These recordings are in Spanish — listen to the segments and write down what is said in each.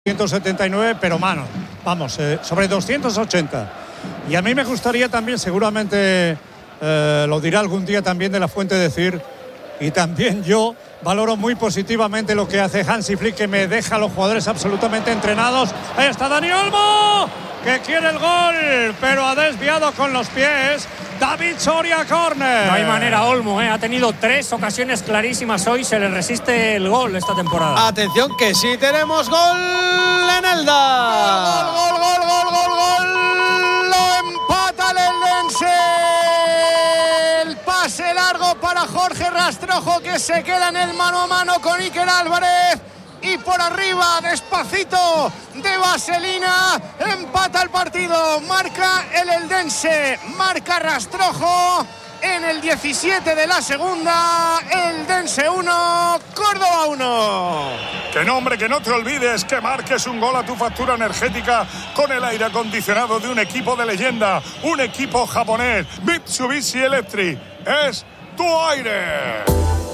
179, pero sobre 280. Y a mí me gustaría también, seguramente lo dirá algún día también de la Fuente, decir, y también yo valoro muy positivamente lo que hace Hansi Flick, que me deja a los jugadores absolutamente entrenados. Ahí está Dani Olmo, que quiere el gol, pero ha desviado con los pies. David Soria, córner. No hay manera, Olmo, ha tenido 3 ocasiones clarísimas hoy, se le resiste el gol esta temporada. Atención que sí tenemos gol en Elda. Gol. Lo empata el Eldense. El pase largo para Jorge Rastrojo, que se queda en el mano a mano con Iker Álvarez. Y por arriba, despacito, de Vaselina, empata el partido, marca el Eldense, marca Rastrojo en el 17 de la segunda, Eldense 1, Córdoba 1. Que no, hombre, que no te olvides que marques un gol a tu factura energética con el aire acondicionado de un equipo de leyenda, un equipo japonés, Mitsubishi Electric, es tu aire.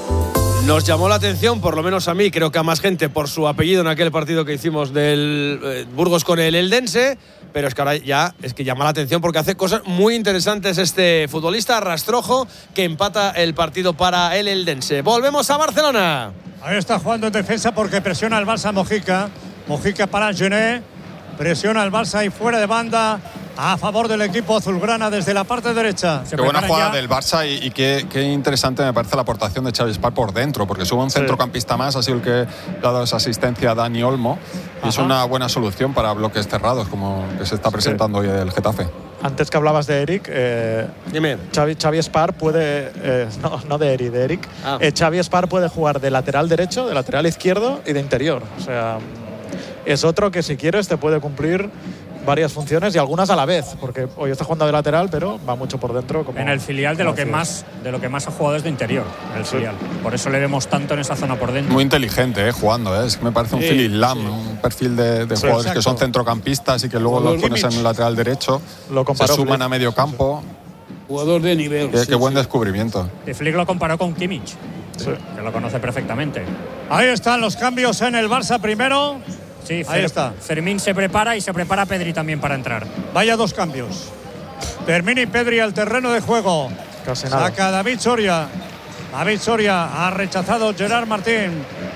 Nos llamó la atención, por lo menos a mí, creo que a más gente, por su apellido en aquel partido que hicimos del Burgos con el Eldense, pero es que ahora ya es que llama la atención porque hace cosas muy interesantes este futbolista Rastrojo, que empata el partido para el Eldense. Volvemos a Barcelona. Ahí está jugando en defensa porque presiona el Barça Mojica. Mojica para Gené, presiona el Barça y fuera de banda a favor del equipo azulgrana desde la parte derecha. Qué buena jugada del Barça y qué interesante me parece la aportación de Xavi Espar por dentro, porque sube un centrocampista más, ha sido el que ha dado esa asistencia a Dani Olmo. Y es una buena solución para bloques cerrados, como que se está presentando hoy el Getafe. Antes que hablabas de Eric, dime. Xavi Espar puede, no de Eric, de Eric. Xavi Espar puede jugar de lateral derecho, de lateral izquierdo y de interior. O sea, es otro que si quieres te puede cumplir varias funciones y algunas a la vez, porque hoy está jugando de lateral, pero va mucho por dentro. Como en el filial de lo que más ha jugado es de interior, en el filial. Por eso le vemos tanto en esa zona por dentro. Muy inteligente, jugando, es que me parece un Philip Lam, un perfil de jugadores que son centrocampistas y que luego los pones en el lateral derecho, se suman a medio campo. Jugador de nivel. Qué buen descubrimiento. Y Flick lo comparó con Kimmich, que lo conoce perfectamente. Ahí están los cambios en el Barça primero. Sí, ahí está. Fermín se prepara y se prepara Pedri también para entrar. Vaya 2 cambios. Fermín y Pedri al terreno de juego. Casi nada. Saca David Soria. David Soria ha rechazado Gerard Martín.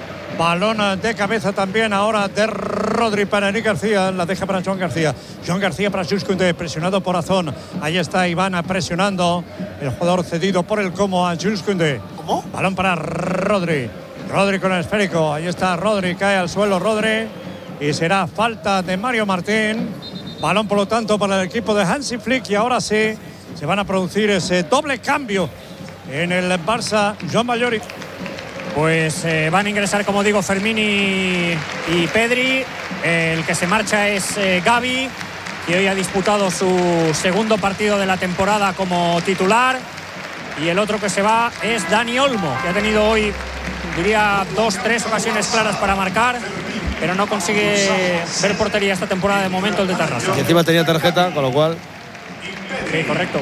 Balón de cabeza también ahora de Rodri para Eric García. La deja para Joan García. Joan García para Jules Koundé, presionado por Azón. Ahí está Iván presionando. El jugador cedido por el Como a Jules Koundé. ¿Cómo? Balón para Rodri. Rodri con el esférico. Ahí está Rodri. Cae al suelo Rodri. Y será falta de Mario Martín. Balón, por lo tanto, para el equipo de Hansi Flick. Y ahora sí, se van a producir ese doble cambio en el Barça. Joan Ballori. Pues van a ingresar, como digo, Fermín y Pedri. El que se marcha es Gavi, que hoy ha disputado su segundo partido de la temporada como titular. Y el otro que se va es Dani Olmo, que ha tenido hoy, diría, 2-3 ocasiones claras para marcar, pero no consigue ver portería esta temporada de momento el de Tarrasa. Y encima tenía tarjeta, con lo cual... Sí, correcto.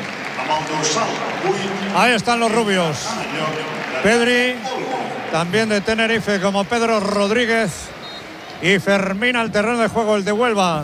Ahí están los rubios. Pedri, también de Tenerife, como Pedro Rodríguez. Y Fermín al terreno de juego, el de Huelva.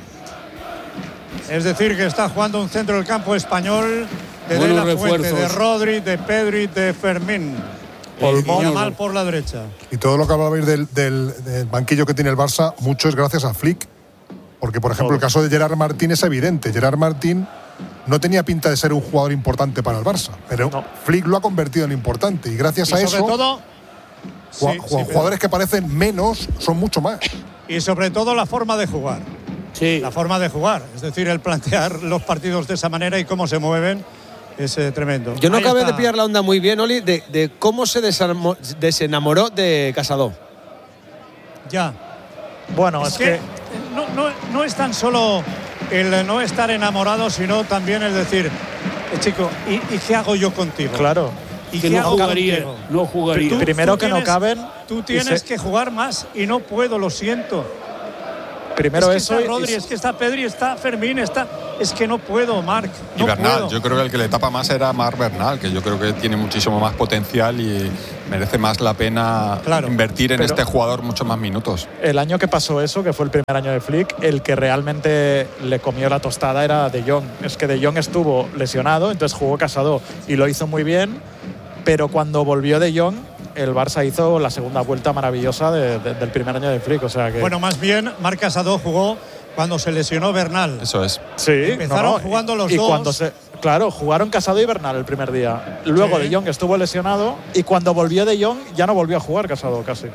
Es decir, que está jugando un centro del campo español de De La Fuente, de Rodri, de Pedri, de Fermín. Y Yamal por la derecha. Y todo lo que hablabais del banquillo que tiene el Barça, mucho es gracias a Flick. Porque, por ejemplo, el caso de Gerard Martín es evidente. Gerard Martín no tenía pinta de ser un jugador importante para el Barça, pero Flick lo ha convertido en importante. Y gracias a eso, todo, jugadores que parecen menos son mucho más. Y sobre todo la forma de jugar. Sí. La forma de jugar. Es decir, el plantear los partidos de esa manera y cómo se mueven. Es tremendo. Yo no acabé de pillar la onda muy bien, Oli, de cómo se desenamoró de Casado. Ya. Bueno, es que no es tan solo el no estar enamorado, sino también el decir, chico, ¿y qué hago yo contigo? Claro. ¿Y que qué no hago jugaría, contigo? no jugaría. Primero que no caben. Tú tienes que jugar más y no puedo, lo siento. Primero es que eso. Está Rodri, es que está Pedri, está Fermín, está. Es que no puedo, Marc. Y No Bernal, puedo. yo creo que el que le tapa más era Marc Bernal, que yo creo que tiene muchísimo más potencial y merece más la pena invertir en este jugador muchos más minutos. El año que pasó eso, que fue el primer año de Flick, el que realmente le comió la tostada era De Jong. Es que De Jong estuvo lesionado, entonces jugó Casado y lo hizo muy bien, pero cuando volvió De Jong, el Barça hizo la segunda vuelta maravillosa del primer año de Flick. O sea que... Bueno, más bien, Marc Casado jugó cuando se lesionó Bernal. Eso es. Sí, empezaron jugando los dos. Cuando claro, jugaron Casado y Bernal el primer día. Luego De Jong estuvo lesionado y cuando volvió De Jong ya no volvió a jugar Casado casi.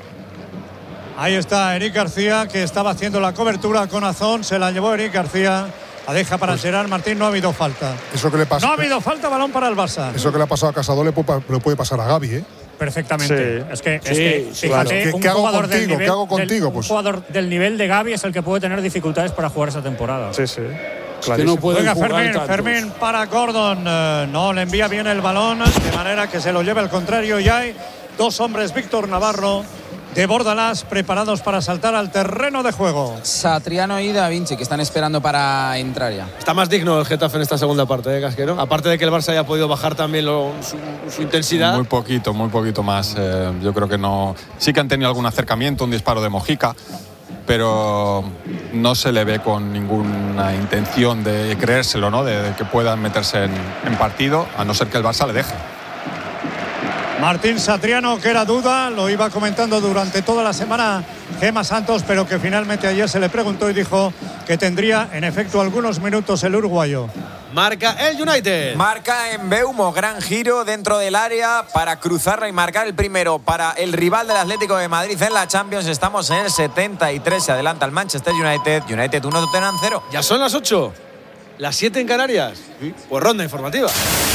Ahí está Eric García, que estaba haciendo la cobertura con Azón. Se la llevó Eric García. La deja para Gerard Martín. No ha habido falta. Eso que le pasa. No ha habido falta, balón para el Barça. Eso que le ha pasado a Casado le puede pasar a Gavi, ¿eh? Perfectamente. Sí. Es que fíjate, claro. un ¿Qué hago jugador del contigo? nivel, ¿Qué hago contigo? un Pues jugador del nivel de Gavi es el que puede tener dificultades para jugar esa temporada. Sí, sí. Es que no pueden Juega jugar Fermín, tantos. Fermín para Gordon. No le envía bien el balón, de manera que se lo lleva al contrario. Y hay dos hombres, Víctor Navarro de Bordalás, preparados para saltar al terreno de juego. Satriano y Da Vinci, que están esperando para entrar ya. Está más digno el Getafe en esta segunda parte, Casquero. Aparte de que el Barça haya podido bajar también su intensidad. Muy poquito más. Yo creo que no. Sí que han tenido algún acercamiento, un disparo de Mojica, pero no se le ve con ninguna intención de creérselo, ¿no? De que puedan meterse en partido, a no ser que el Barça le deje. Martín Satriano, que era duda, lo iba comentando durante toda la semana Gemma Santos, pero que finalmente ayer se le preguntó y dijo que tendría en efecto algunos minutos el uruguayo. Marca el United. Marca en Beumo, gran giro dentro del área para cruzarla y marcar el primero para el rival del Atlético de Madrid en la Champions. Estamos en el 73, se adelanta el Manchester United. United 1, Tottenham 0. Ya son las 8, las 7 en Canarias. Pues ronda informativa.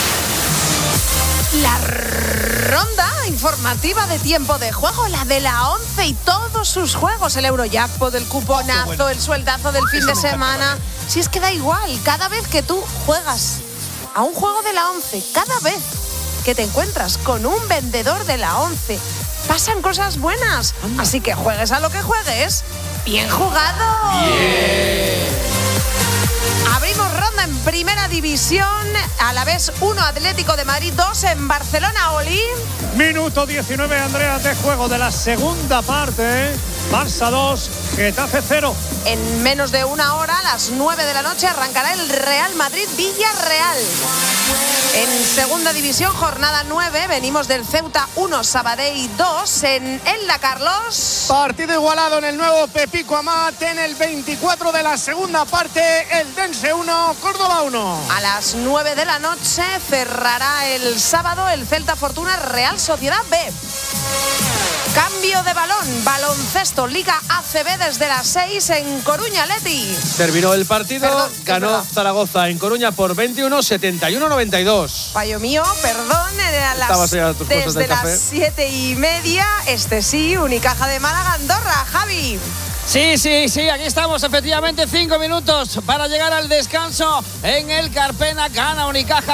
La ronda informativa de tiempo de juego, la de la 11 y todos sus juegos, el Eurojackpot, el cuponazo, el sueldazo del fin de semana. Si es que da igual, cada vez que tú juegas a un juego de la 11, cada vez que te encuentras con un vendedor de la 11, pasan cosas buenas. Así que juegues a lo que juegues, ¡bien jugado! ¡Bien! Abrimos ronda en Primera División, Alavés 1, Atlético de Madrid 2 en Barcelona, Oli. Minuto 19, Andrea, de juego de la segunda parte. Barça 2, Getafe 0. En menos de una hora, a las 9 de la noche, arrancará el Real Madrid-Villarreal. En Segunda División, jornada 9, venimos del Ceuta 1, Sabadell 2 en La Carlos. Partido igualado en el nuevo Pepico Amat en el 24 de la segunda parte, el Dense 1, Córdoba 1. A las 9 de la noche cerrará el sábado el Celta Fortuna Real Sociedad B. Cambio de balón, baloncesto, Liga ACB desde las 6 en Coruña, Leti. Terminó el partido, ganó Zaragoza en Coruña por 21-71-92. Fallo mío, perdón, desde las 7:30, este sí, Unicaja de Málaga, Andorra, Javi. Sí, aquí estamos, efectivamente, 5 minutos para llegar al descanso en el Carpena. Gana Unicaja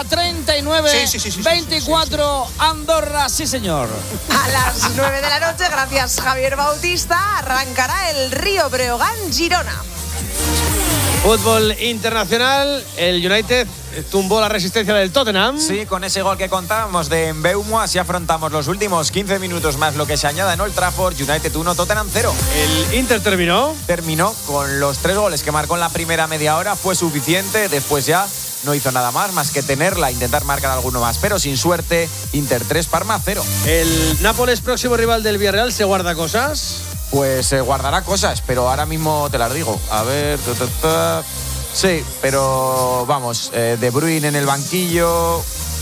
39-24, Andorra, sí señor. A las 9 de la noche, gracias Javier Bautista, arrancará el Río Breogán-Girona. Fútbol internacional, el United tumbó la resistencia del Tottenham. Sí, con ese gol que contábamos de Mbeumo, así afrontamos los últimos 15 minutos más lo que se añada en Old Trafford. United 1, Tottenham 0. ¿El Inter terminó? Terminó con los 3 goles que marcó en la primera media hora, fue suficiente, después ya no hizo nada más que tenerla, intentar marcar alguno más, pero sin suerte. Inter 3, Parma 0. ¿El Nápoles, próximo rival del Villarreal, se guarda cosas? Pues se guardará cosas, pero ahora mismo te las digo. A ver, sí, pero vamos, De Bruyne en el banquillo.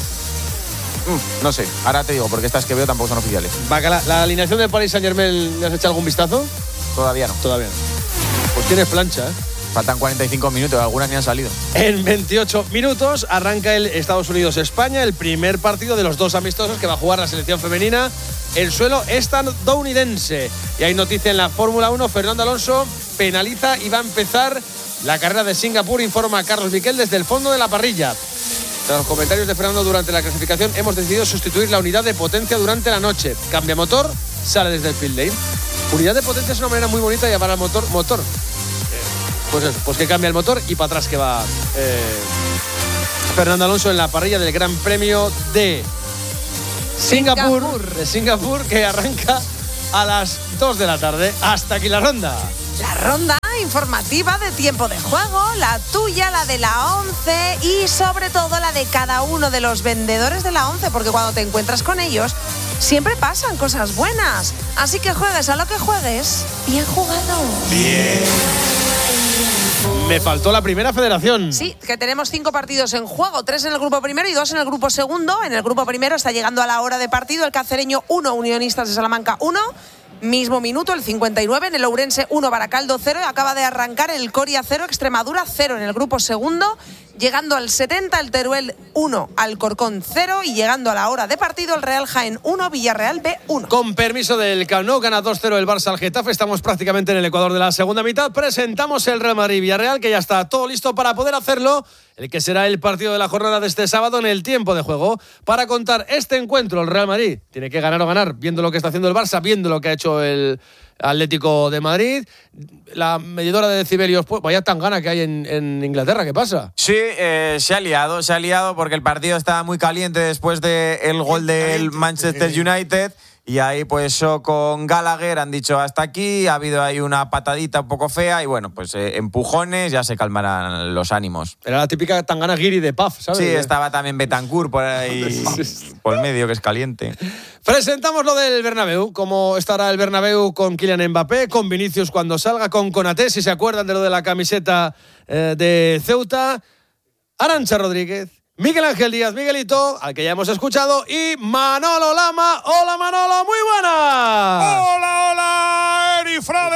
No sé, ahora te digo, porque estas que veo tampoco son oficiales. ¿La alineación del Paris Saint-Germain le has echado algún vistazo? Todavía no. Todavía no. Pues tienes plancha, ¿eh? Faltan 45 minutos, algunas ni han salido. En 28 minutos arranca el Estados Unidos-España, el primer partido de los dos amistosos que va a jugar la selección femenina en suelo estadounidense. Y hay noticia en la Fórmula 1, Fernando Alonso penaliza y va a empezar la carrera de Singapur, informa Carlos Miquel desde el fondo de la parrilla. Tras los comentarios de Fernando durante la clasificación, hemos decidido sustituir la unidad de potencia durante la noche. Cambia motor, sale desde el field lane. Unidad de potencia es una manera muy bonita de llamar al motor. Pues eso, pues que cambia el motor y para atrás que va Fernando Alonso en la parrilla del Gran Premio de Singapur, que arranca a las 2 de la tarde. Hasta aquí la ronda. La ronda informativa de tiempo de juego, la tuya, la de la 11 y sobre todo la de cada uno de los vendedores de la 11, porque cuando te encuentras con ellos siempre pasan cosas buenas. Así que juegues a lo que juegues, bien jugado. Bien. Me faltó la primera federación. Sí, que tenemos 5 partidos en juego, 3 en el grupo primero y 2 en el grupo segundo. En el grupo primero está llegando a la hora de partido el Cacereño 1, Unionistas de Salamanca 1. Mismo minuto, el 59, en el Ourense 1, Baracaldo 0. Acaba de arrancar el Coria 0, Extremadura 0 en el grupo segundo. Llegando al 70, el Teruel 1, Alcorcón 0. Y llegando a la hora de partido, el Real Jaén 1, Villarreal B 1. Con permiso del Camp Nou, gana 2-0 el Barça al Getafe. Estamos prácticamente en el Ecuador de la segunda mitad. Presentamos el Real Madrid-Villarreal, que ya está todo listo para poder hacerlo. El que será el partido de la jornada de este sábado en el tiempo de juego. Para contar este encuentro, el Real Madrid tiene que ganar o ganar, viendo lo que está haciendo el Barça, viendo lo que ha hecho el Atlético de Madrid. La medidora de decibelios, pues vaya tangana que hay en Inglaterra, ¿qué pasa? Sí, se ha liado porque el partido estaba muy caliente después del gol del Manchester United. Y ahí pues con Gallagher han dicho hasta aquí, ha habido ahí una patadita un poco fea y bueno, pues empujones, ya se calmarán los ánimos. Era la típica tangana guiri de Paf, ¿sabes? Sí, estaba también Betancourt por ahí, por el medio, que es caliente. Presentamos lo del Bernabéu, cómo estará el Bernabéu con Kylian Mbappé, con Vinicius cuando salga, con Konaté, si se acuerdan de lo de la camiseta de Ceuta, Arantxa Rodríguez, Miguel Ángel Díaz, Miguelito, al que ya hemos escuchado, y Manolo Lama. Hola Manolo, muy buenas. Hola, Eri Frade,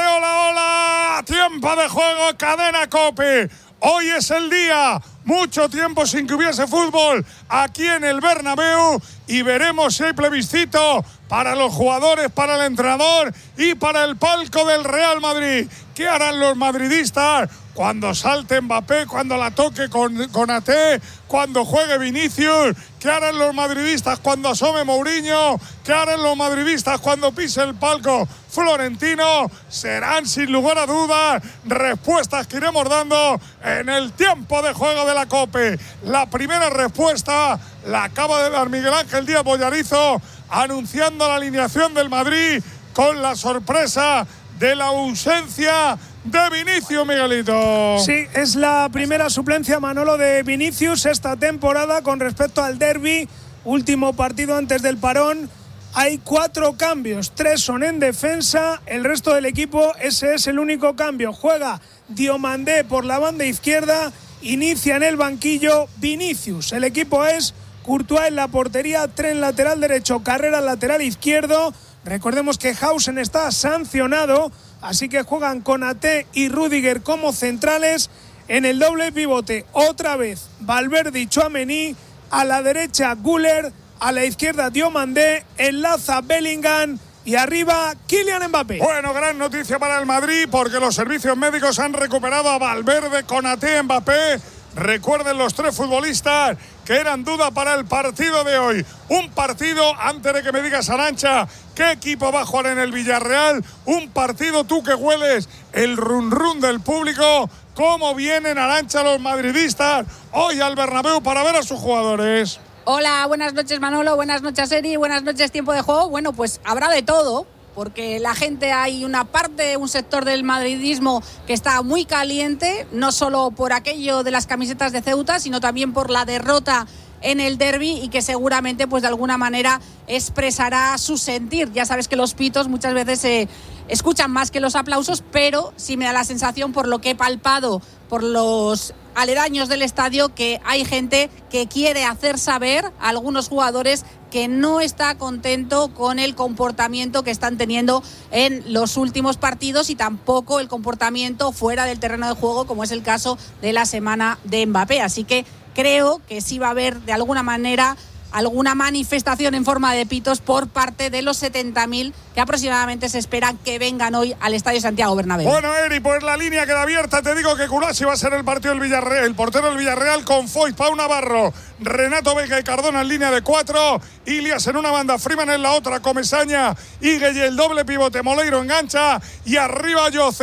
hola. Tiempo de juego, cadena COPE. Hoy es el día, mucho tiempo sin que hubiese fútbol aquí en el Bernabéu y veremos si hay plebiscito para los jugadores, para el entrenador y para el palco del Real Madrid. ¿Qué harán los madridistas cuando salte Mbappé, cuando la toque con AT, cuando juegue Vinicius? ¿Qué harán los madridistas cuando asome Mourinho? ¿Qué harán los madridistas cuando pise el palco Florentino? Serán sin lugar a dudas respuestas que iremos dando en el tiempo de juego de la COPE. La primera respuesta la acaba de dar Miguel Ángel Díaz Bollarizo, anunciando la alineación del Madrid con la sorpresa de la ausencia de Vinicius, Miguelito. Sí, es la primera suplencia, Manolo, de Vinicius esta temporada con respecto al derbi, último partido antes del parón. Hay 4 cambios, 3 son en defensa, el resto del equipo, ese es el único cambio. Juega Diomandé por la banda izquierda, inicia en el banquillo Vinicius. El equipo es Courtois en la portería, Tren lateral derecho, Carrera lateral izquierdo. Recordemos que Hausen está sancionado, así que juegan Konaté y Rüdiger como centrales. En el doble pivote, otra vez Valverde y Tchouaméni, a la derecha Güler, a la izquierda Diomandé, enlaza Bellingham y arriba Kylian Mbappé. Bueno, gran noticia para el Madrid porque los servicios médicos han recuperado a Valverde, Konaté, Mbappé. Recuerden los 3 futbolistas que eran duda para el partido de hoy. Un partido, antes de que me digas, Arantxa, ¿qué equipo va a jugar en el Villarreal? Un partido, tú que hueles el run run del público. ¿Cómo vienen, Arantxa, los madridistas hoy al Bernabéu para ver a sus jugadores? Hola, buenas noches Manolo, buenas noches Eri, buenas noches tiempo de juego. Bueno, pues habrá de todo, porque la gente, hay una parte, un sector del madridismo que está muy caliente, no solo por aquello de las camisetas de Ceuta, sino también por la derrota en el derbi y que seguramente pues de alguna manera expresará su sentir. Ya sabes que los pitos muchas veces se escuchan más que los aplausos, pero sí me da la sensación, por lo que he palpado por los aledaños del estadio, que hay gente que quiere hacer saber a algunos jugadores que no está contento con el comportamiento que están teniendo en los últimos partidos y tampoco el comportamiento fuera del terreno de juego, como es el caso de la semana de Mbappé. Así que creo que sí va a haber de alguna manera alguna manifestación en forma de pitos por parte de los 70.000 que aproximadamente se esperan que vengan hoy al Estadio Santiago Bernabéu. Bueno, Eri, pues la línea queda abierta. Te digo que Curasi va a ser el partido del Villarreal, el portero del Villarreal, con Foyt, Pau Navarro, Renato Vega y Cardona en línea de 4, Ilias en una banda, Freeman en la otra, Comesaña y Gueye, el doble pivote, Moleiro engancha y arriba Yoce.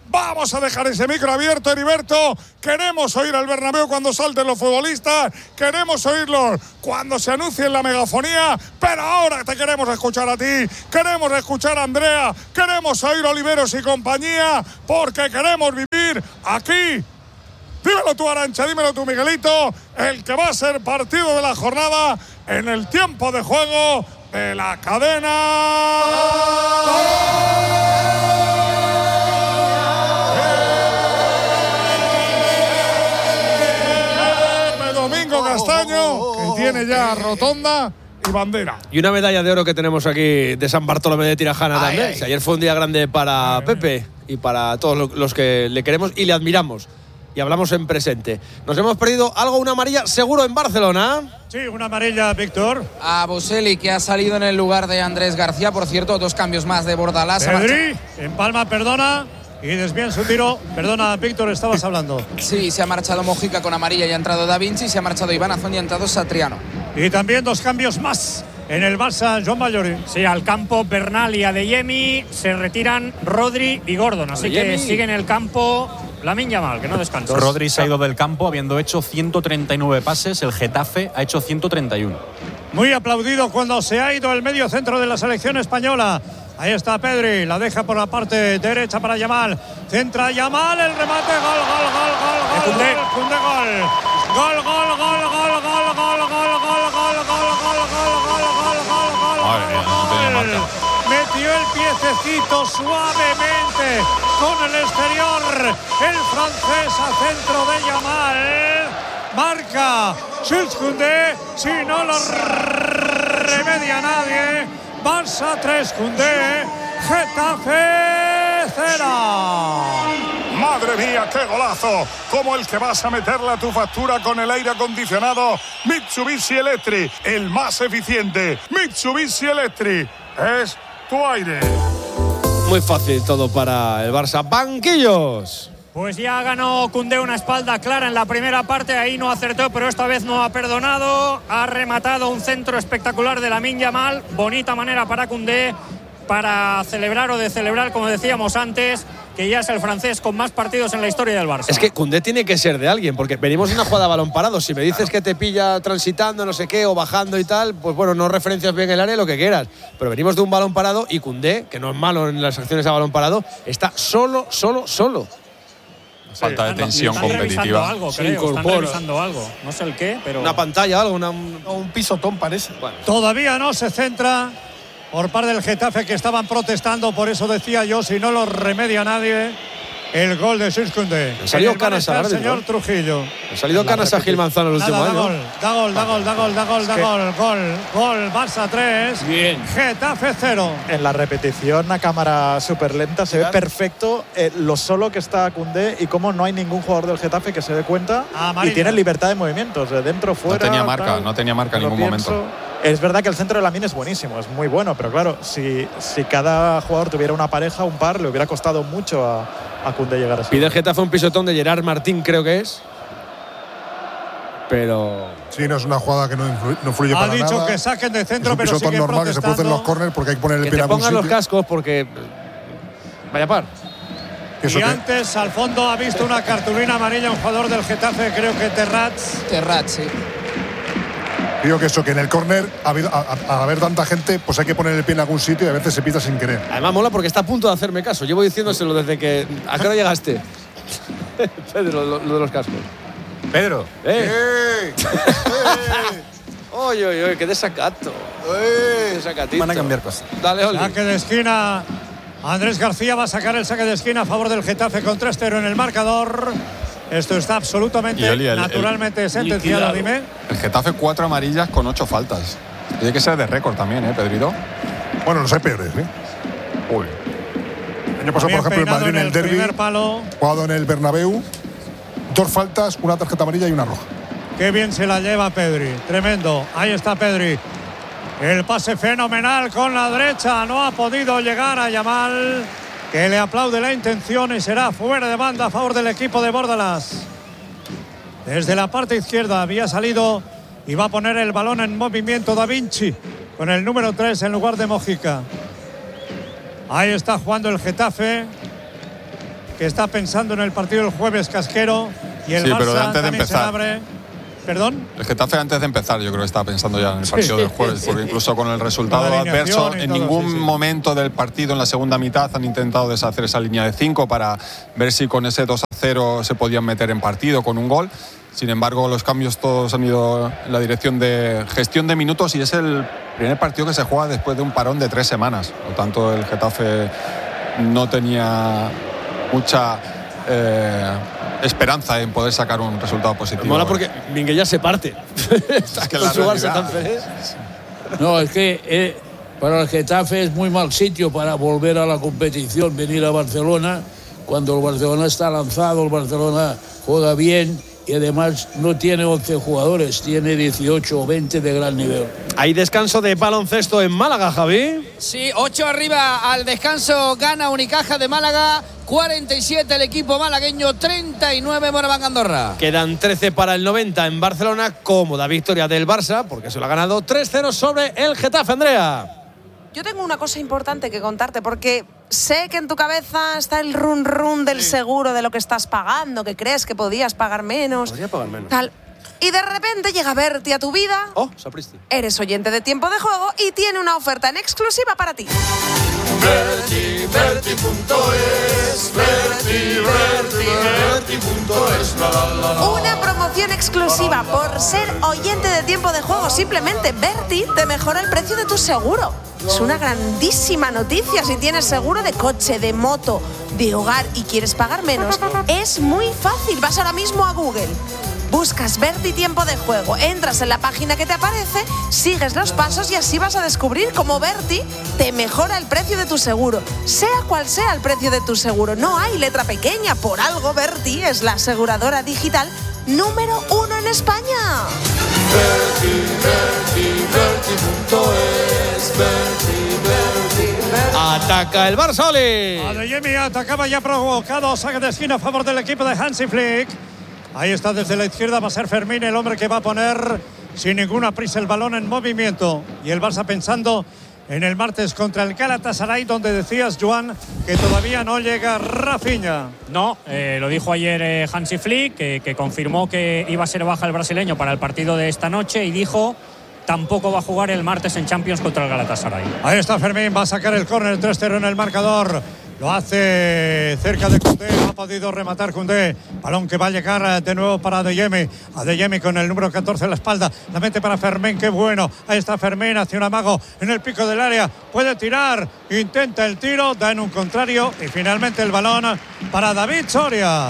Vamos a dejar ese micro abierto, Heriberto. Queremos oír al Bernabéu cuando salten los futbolistas. Queremos oírlos cuando se anuncie en la megafonía. Pero ahora te queremos escuchar a ti. Queremos escuchar a Andrea. Queremos oír a Oliveros y compañía. Porque queremos vivir aquí. Dímelo tú, Arantxa, dímelo tú, Miguelito. El que va a ser partido de la jornada en el tiempo de juego de la cadena. Domingo Castaño, que tiene ya rotonda y bandera. Y una medalla de oro que tenemos aquí de San Bartolomé de Tirajana también. Si ayer fue un día grande para Pepe y para todos los que le queremos y le admiramos. Y hablamos en presente. Nos hemos perdido algo, una amarilla seguro en Barcelona. Sí, una amarilla, Víctor. A Boselli, que ha salido en el lugar de Andrés García. Por cierto, 2 cambios más de Bordalás. Pedri, empalma, perdona. Y desvía su tiro. Perdona, Víctor, estabas hablando. Sí, se ha marchado Mojica con amarilla y ha entrado Da Vinci. Se ha marchado Iván Azón y ha entrado Satriano. Y también 2 cambios más en el Barça, Joan Mallori. Sí, al campo Bernal y Adeyemi. Se retiran Rodri y Gordon. Así que sigue en el campo Lamine Yamal, que no descansa. Rodri se ha ido del campo habiendo hecho 139 pases. El Getafe ha hecho 131. Muy aplaudido cuando se ha ido el medio centro de la selección española. Ahí está Pedri, la deja por la parte derecha para Yamal. Centra Yamal, el remate, gol, gol, gol, gol, gol, Koundé. Koundé, gol. Gol, gol, gol, gol, gol, gol, gol, gol, gol, gol, Madre mía, no tenía marca. metió el piececito suavemente con el exterior. El francés a centro de Yamal. Marca Jules Koundé, si no lo remedia nadie. Barça 3, Koundé, Getafe 0. Madre mía, qué golazo. Como el que vas a meterle a tu factura con el aire acondicionado Mitsubishi Electric, el más eficiente. Mitsubishi Electric es tu aire. Muy fácil todo para el Barça. Banquillos. Pues ya ganó Koundé una espalda clara en la primera parte, ahí no acertó, pero esta vez no ha perdonado. Ha rematado un centro espectacular de Lamine Yamal. Bonita manera para Koundé para celebrar o de celebrar, como decíamos antes, que ya es el francés con más partidos en la historia del Barça. Es que Koundé tiene que ser de alguien, porque venimos de una jugada a balón parado. Si me dices que te pilla transitando, no sé qué, o bajando y tal, pues bueno, no referencias bien el área, lo que quieras. Pero venimos de un balón parado y Koundé, que no es malo en las acciones a balón parado, está solo. Falta de tensión están competitiva. Algo, se creo, incorpora. están revisando algo. No sé el qué, pero. Una pantalla, algo, Un pisotón parece. Bueno. Todavía no se centra por parte del Getafe, que estaban protestando, por eso decía yo, si no lo remedia nadie, el gol de Jules Koundé. Ha salido canas al el árbitro. señor Trujillo. Ha salido canas a Gil Manzano el último Nada, año. Da gol, Barça 3, Bien. Getafe 0. En la repetición a cámara súper lenta se ve perfecto lo solo que está Koundé y cómo no hay ningún jugador del Getafe que se dé cuenta Amarilla. y tiene libertad de movimientos, de dentro, fuera. No tenía marca, tal. no tenía marca en Lo ningún pienso. momento. Es verdad que el centro de Lamine es buenísimo, es muy bueno, pero claro, si cada jugador tuviera una pareja, un par, le hubiera costado mucho a Koundé llegar a eso. Pide el Getafe un pisotón de Gerard Martín, creo que es. Pero. Sí, no es una jugada que no influye Ha para nada. dicho que saquen de Es centro, un pero pisotón siguen normal que se produce en los córners porque hay que poner el Que pie te en algún pongan los sitio. cascos porque. Vaya par. Eso Y que- antes, al fondo, ha visto una cartulina amarilla un jugador del Getafe, creo que Terrats. Sí. Digo que eso, que en el córner, al haber tanta gente, pues hay que poner el pie en algún sitio y a veces se pita sin querer. Además mola porque está a punto de hacerme caso. Llevo diciéndoselo desde que. ¿A qué hora llegaste? Pedro, lo de los cascos. Pedro. Oye, qué desacato. Desacatito. Van a cambiar cosas. Dale, Oli. Saque de esquina. Andrés García va a sacar el saque de esquina a favor del Getafe con 3-0 en el marcador. Esto está absolutamente, Y Oli, naturalmente sentenciado, dime. El Getafe 4 amarillas con 8 faltas. Tiene que ser de récord también, Pedrito. Bueno, los hay peores, ¿eh? Uy. El año pasado, por ejemplo, el Peinado Madrid en el derbi, primer palo. jugado en el Bernabéu, 2 faltas, una tarjeta amarilla y una roja. Qué bien se la lleva Pedri, tremendo. Ahí está Pedri. El pase fenomenal con la derecha. No ha podido llegar a Yamal, que le aplaude la intención y será fuera de banda a favor del equipo de Bordalás. Desde la parte izquierda había salido y va a poner el balón en movimiento Da Vinci con el número 3 en lugar de Mojica. Ahí está jugando el Getafe. que está pensando en el partido del jueves casquero y el Barça pero antes de también empezar. se abre. ¿Perdón? El Getafe antes de empezar yo creo que estaba pensando ya en el partido del jueves, porque incluso con el resultado adverso, en ningún momento del partido en la segunda mitad han intentado deshacer esa línea de 5 para ver si con ese 2-0 se podían meter en partido con un gol. Sin embargo, los cambios todos han ido en la dirección de gestión de minutos y es el primer partido que se juega después de un parón de 3 semanas. Por lo tanto, el Getafe no tenía mucha esperanza en poder sacar un resultado positivo. Me mola porque Minguella se parte. Es que la realidad. No, es que para el Getafe es muy mal sitio para volver a la competición, venir a Barcelona, cuando el Barcelona está lanzado, el Barcelona juega bien y además no tiene 11 jugadores, tiene 18 o 20 de gran nivel. Hay descanso de baloncesto en Málaga, Javi. Sí, 8 arriba al descanso, gana Unicaja de Málaga, 47 el equipo malagueño, 39 Moraván Andorra. Quedan 13 para el 90 en Barcelona, cómoda victoria del Barça, porque se lo ha ganado 3-0 sobre el Getafe, Andrea. Yo tengo una cosa importante que contarte, porque sé que en tu cabeza está el run del seguro de lo que estás pagando, que crees que podías pagar menos. Podría pagar menos. Tal. Y de repente llega Berti a tu vida. Oh, sapristi. Eres oyente de Tiempo de Juego y tiene una oferta en exclusiva para ti. Berti.es, Berti.es, Una promoción exclusiva por ser oyente de Tiempo de Juego. Simplemente Berti te mejora el precio de tu seguro. Es una grandísima noticia si tienes seguro de coche, de moto, de hogar y quieres pagar menos. Es muy fácil. Vas ahora mismo a Google. Buscas Berti Tiempo de Juego, entras en la página que te aparece, sigues los pasos y así vas a descubrir cómo Berti te mejora el precio de tu seguro. Sea cual sea el precio de tu seguro, no hay letra pequeña. Por algo Berti es la aseguradora digital número 1 en España. Ataca el Barça, Oli. Adeyemi atacaba y ha provocado saque de esquina a favor del equipo de Hansi Flick. Ahí está desde la izquierda, va a ser Fermín el hombre que va a poner sin ninguna prisa el balón en movimiento. Y el Barça pensando en el martes contra el Galatasaray, donde decías, Joan, que todavía no llega Rafinha. No, lo dijo ayer Hansi Flick, que confirmó que iba a ser baja el brasileño para el partido de esta noche y dijo tampoco va a jugar el martes en Champions contra el Galatasaray. Ahí está Fermín, va a sacar el córner, 3-0 en el marcador. Lo hace cerca de Koundé, no ha podido rematar Koundé. Balón que va a llegar de nuevo para Adeyemi. Adeyemi con el número 14 en la espalda. La mete para Fermín, qué bueno. Ahí está Fermín, hace un amago en el pico del área. Puede tirar, intenta el tiro, da en un contrario. Y finalmente el balón para David Soria.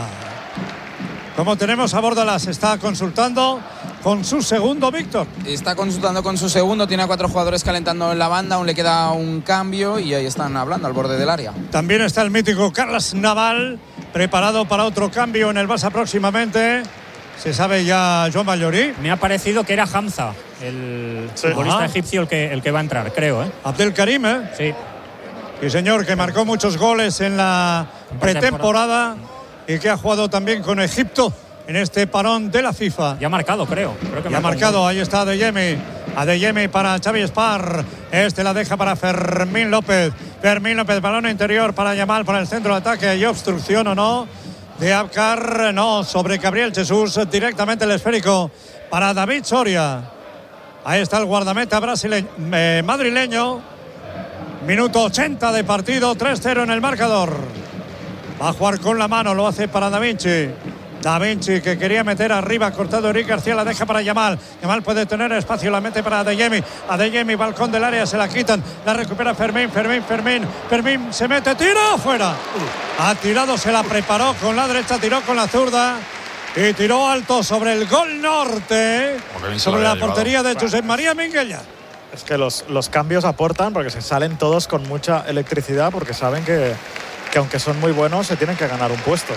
Como tenemos a Bordalas, está consultando con su segundo, Víctor. Está consultando con su segundo, tiene a 4 jugadores calentando en la banda, aún le queda un cambio y ahí están hablando al borde del área. También está el mítico Carlos Naval, preparado para otro cambio en el Barça próximamente. ¿Se sabe ya Joan Mallorí? Me ha parecido que era Hamza, el futbolista egipcio el que va a entrar, creo. Abdelkarim, ¿eh? Sí. Sí, señor, que marcó muchos goles en la pretemporada y que ha jugado también con Egipto en este parón de la FIFA. Ya ha marcado, creo que ya ha marcado, ahí está Adeyemi. Adeyemi para Xavi Espar. Este la deja para Fermín López. Fermín López, balón interior para Yamal, para el centro de ataque. ¿Hay obstrucción o no? De Abkar, no, sobre Gabriel Jesús. Directamente el esférico para David Soria. Ahí está el guardameta brasileño, madrileño. Minuto 80 de partido, 3-0 en el marcador. Va a jugar con la mano, lo hace para Da Vinci. Da Vinci que quería meter arriba, cortado Eric García, la deja para Yamal. Yamal puede tener espacio, la mete para Adeyemi. Adeyemi, balcón del área, se la quitan. La recupera Fermín, Fermín se mete, tiro, fuera. Ha tirado, se la preparó con la derecha, tiró con la zurda. Y tiró alto sobre el gol norte. Sobre la portería de Josep María Minguella. Es que los cambios aportan porque se salen todos con mucha electricidad porque saben que aunque son muy buenos se tienen que ganar un puesto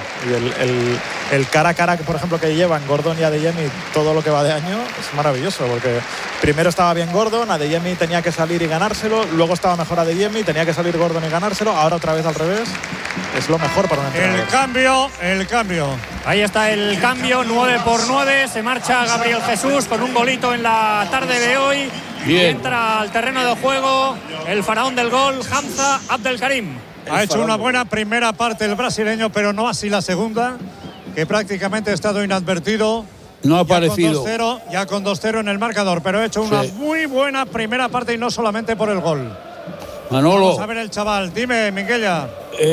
y el cara a cara por ejemplo que llevan Gordon y Adeyemi todo lo que va de año es maravilloso porque primero estaba bien Gordon, Adeyemi tenía que salir y ganárselo, luego estaba mejor Adeyemi, tenía que salir Gordon y ganárselo, ahora otra vez al revés. Es lo mejor para un entrenador. El cambio. Ahí está el cambio, 9-9. Se marcha Gabriel Jesús con un golito en la tarde de hoy. Bien. Y entra al terreno de juego el faraón del gol, Hamza Abdelkarim. Ha hecho una buena primera parte el brasileño, pero no así la segunda, que prácticamente ha estado inadvertido. No ha aparecido. Ya con 2-0 en el marcador, pero ha hecho una muy buena primera parte y no solamente por el gol. Manolo. Vamos a ver el chaval. Dime, Minguella.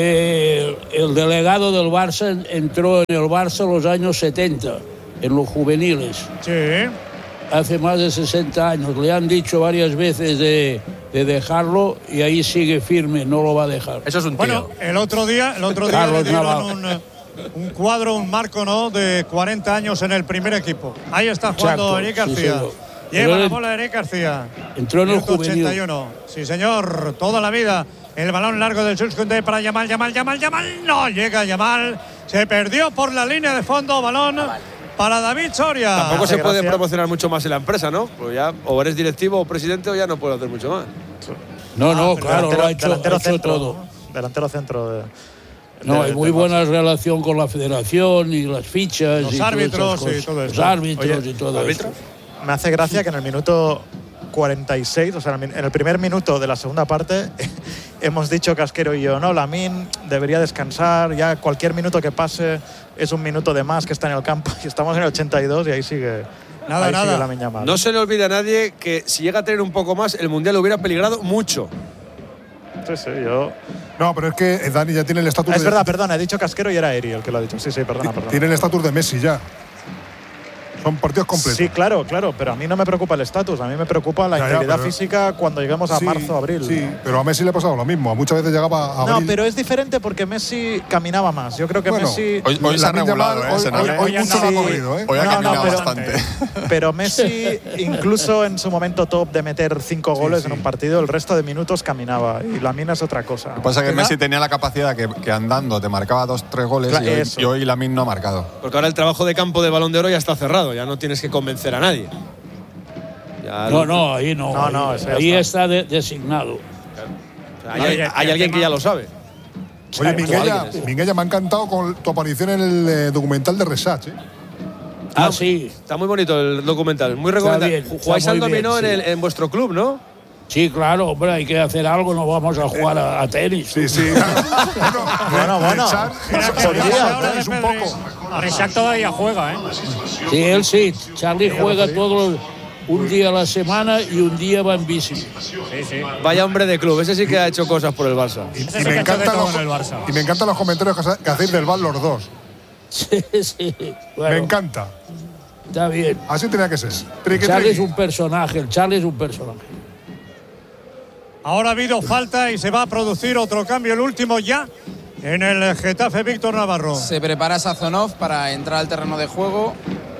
El delegado del Barça entró en el Barça en los años 70, en los juveniles. Sí. Hace más de 60 años. Le han dicho varias veces de dejarlo y ahí sigue firme, no lo va a dejar. Eso es un tío. Bueno, el otro día le dieron un cuadro, un marco, ¿no?, de 40 años en el primer equipo. Ahí está jugando Eric García. Sí, Lleva la bola Eric García. Entró en el juvenil. 81. Sí, señor, toda la vida. El balón largo del Jules Koundé para Yamal. No llega Yamal. Se perdió por la línea de fondo. Balón para David Soria. Tampoco se puede promocionar mucho más en la empresa, ¿no? Pues ya o eres directivo o presidente o ya no puedes hacer mucho más. No, claro, lo ha hecho todo. Delantero centro. No, hay muy buena relación con la federación y las fichas. Los y árbitros y todo eso. Los árbitros y todo eso. Me hace gracia que en el minuto 46, o sea, en el primer minuto de la segunda parte, hemos dicho Casquero y yo, no, Lamine debería descansar, ya cualquier minuto que pase es un minuto de más que está en el campo, y estamos en el 82 y ahí sigue. Nada. Lamine Yamal. No se le olvide a nadie que si llega a tener un poco más, el Mundial hubiera peligrado mucho. Sí, yo. No, pero es que Dani ya tiene el estatus Es verdad, perdona, he dicho Casquero y era Eri el que lo ha dicho. Sí, perdona. Tiene el estatus de Messi ya. Son partidos completos. Sí, claro, pero a mí no me preocupa el estatus, a mí me preocupa la integridad física cuando lleguemos a marzo, abril. Sí, pero a Messi le ha pasado lo mismo, muchas veces llegaba a abril. No, pero es diferente porque Messi caminaba más. Yo creo que Messi… Hoy se ha regulado, hoy mucho lo ha corrido, ¿eh? Hoy ha caminado bastante. Pero Messi, incluso en su momento top de meter 5 goles en un partido, el resto de minutos caminaba. Y Lamine es otra cosa. Lo que pasa es que Messi tenía la capacidad que andando te marcaba 2-3 goles y hoy Lamine no ha marcado. Porque ahora el trabajo de campo de Balón de Oro ya está cerrado, ya no tienes que convencer a nadie. Ahí no. Ahí está designado. O sea, hay alguien que ya lo sabe. Oye, Minguella, me ha encantado con tu aparición en el documental de Resach, ¿eh? Sí. Está muy bonito el documental, muy recomendable. Jugáis al dominó en vuestro club, ¿no? Sí, claro, hombre, hay que hacer algo, no vamos a jugar a tenis. Sí. Bueno. Es un poco. Resac todavía juega, ¿eh? Sí, él sí. Charlie juega un día a la semana y un día va en bici. Sí. Vaya hombre de club, ese sí que ha hecho cosas por el Barça. Y me encantan los comentarios que hacéis del Bar los dos. Sí. Bueno, me encanta. Está bien. Así tenía que ser. Charlie es un personaje, Ahora ha habido falta y se va a producir otro cambio, el último ya en el Getafe. Víctor Navarro. Se prepara Sazonov para entrar al terreno de juego.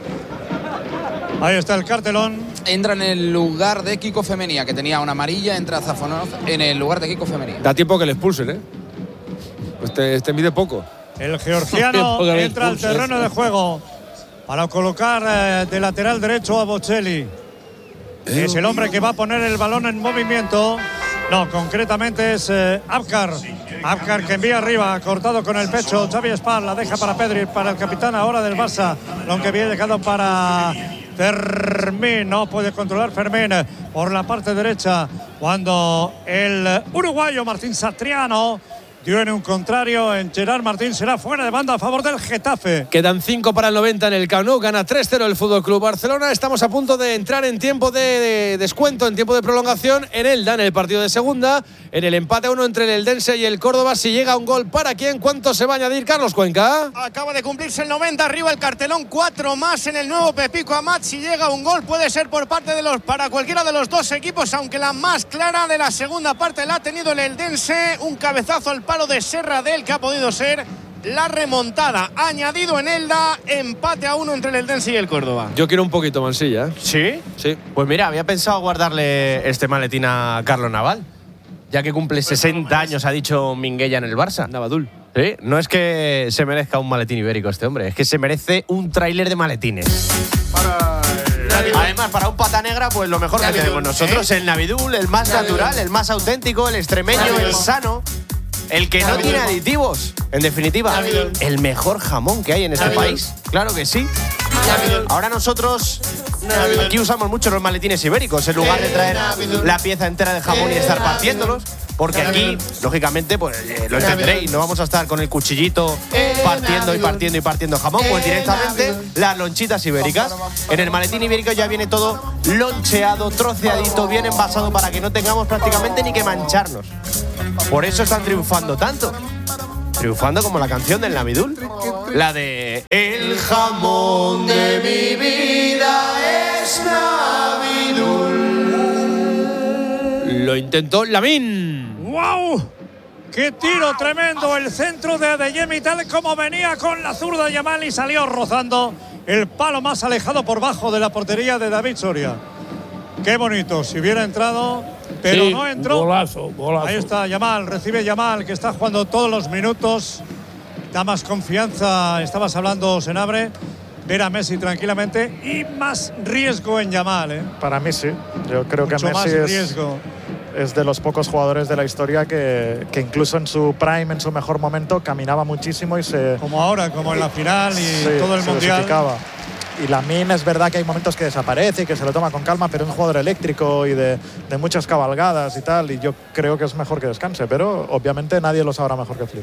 Ahí está el cartelón. Entra en el lugar de Kiko Femenía, que tenía una amarilla. Entra Sazonov en el lugar de Kiko Femenía. Da tiempo que le expulsen, ¿eh? Pues este mide poco. El georgiano entra al terreno de juego para colocar de lateral derecho a Bocelli. Es el hombre que va a poner el balón en movimiento. No, concretamente es Abkar. Abkar que envía arriba, cortado con el pecho. Xavi Espar la deja para Pedri, para el capitán ahora del Barça. Lo que viene llegado para Fermín. No puede controlar Fermín por la parte derecha. Cuando el uruguayo Martín Satriano dio en un contrario en Gerard Martín, será fuera de banda a favor del Getafe. Quedan 5 para el 90 en el Camp Nou, gana 3-0 el Fútbol Club Barcelona. Estamos a punto de entrar en tiempo de descuento, en tiempo de prolongación en Elda, en el partido de segunda, en el empate 1 entre el Eldense y el Córdoba. Si llega un gol, ¿para quién? ¿Cuánto se va a añadir, Carlos Cuenca? Acaba de cumplirse el 90, arriba el cartelón, 4 más en el nuevo Pepico Amat. Si llega un gol puede ser por parte para cualquiera de los dos equipos, aunque la más clara de la segunda parte la ha tenido el Eldense. Un cabezazo al palo de Serradell que ha podido ser la remontada. Añadido en Elda, empate a 1 entre el Eldense y el Córdoba. Yo quiero un poquito, Mansilla, ¿eh? ¿Sí? Sí. Pues mira, había pensado guardarle este maletín a Carlos Naval, ya que cumple 60 años, ha dicho Minguella en el Barça. Navadul. Sí, no es que se merezca un maletín ibérico este hombre, es que se merece un tráiler de maletines. Además, para un pata negra, pues lo mejor que tenemos nosotros, el Navidul, el más natural, el más auténtico, el extremeño, el sano, el que no tiene aditivos. En definitiva, el mejor jamón que hay en este país. Claro que sí. Ahora nosotros aquí usamos mucho los maletines ibéricos. En lugar de traer la pieza entera de jamón y estar partiéndolos, porque aquí, lógicamente, pues lo entenderéis, no vamos a estar con el cuchillito partiendo jamón, pues directamente las lonchitas ibéricas. En el maletín ibérico ya viene todo loncheado, troceadito, bien envasado para que no tengamos prácticamente ni que mancharnos. Por eso están triunfando tanto. Triunfando como la canción del Navidul, la de El jamón de mi vida es Navidul. Lo intentó Lamine. ¡Wow! ¡Qué tiro tremendo! El centro de Adeyemi, tal como venía con la zurda Yamal, y salió rozando el palo más alejado por bajo de la portería de David Soria. ¡Qué bonito! Si hubiera entrado, pero sí, no entró. Golazo. Ahí está Yamal, recibe Yamal, que está jugando todos los minutos. Da más confianza, estabas hablando, Senabre, ver a Messi tranquilamente y más riesgo en Yamal, ¿eh? Para mí sí. Yo creo que Mucho Messi más riesgo. Es de los pocos jugadores de la historia que incluso en su prime, en su mejor momento, caminaba muchísimo y se... Como ahora, como en la final y sí, todo el se Mundial. dosificaba. Y Lamine es verdad que hay momentos que desaparece y que se lo toma con calma, pero es un jugador eléctrico y de muchas cabalgadas y tal, y yo creo que es mejor que descanse, pero obviamente nadie lo sabrá mejor que Flick.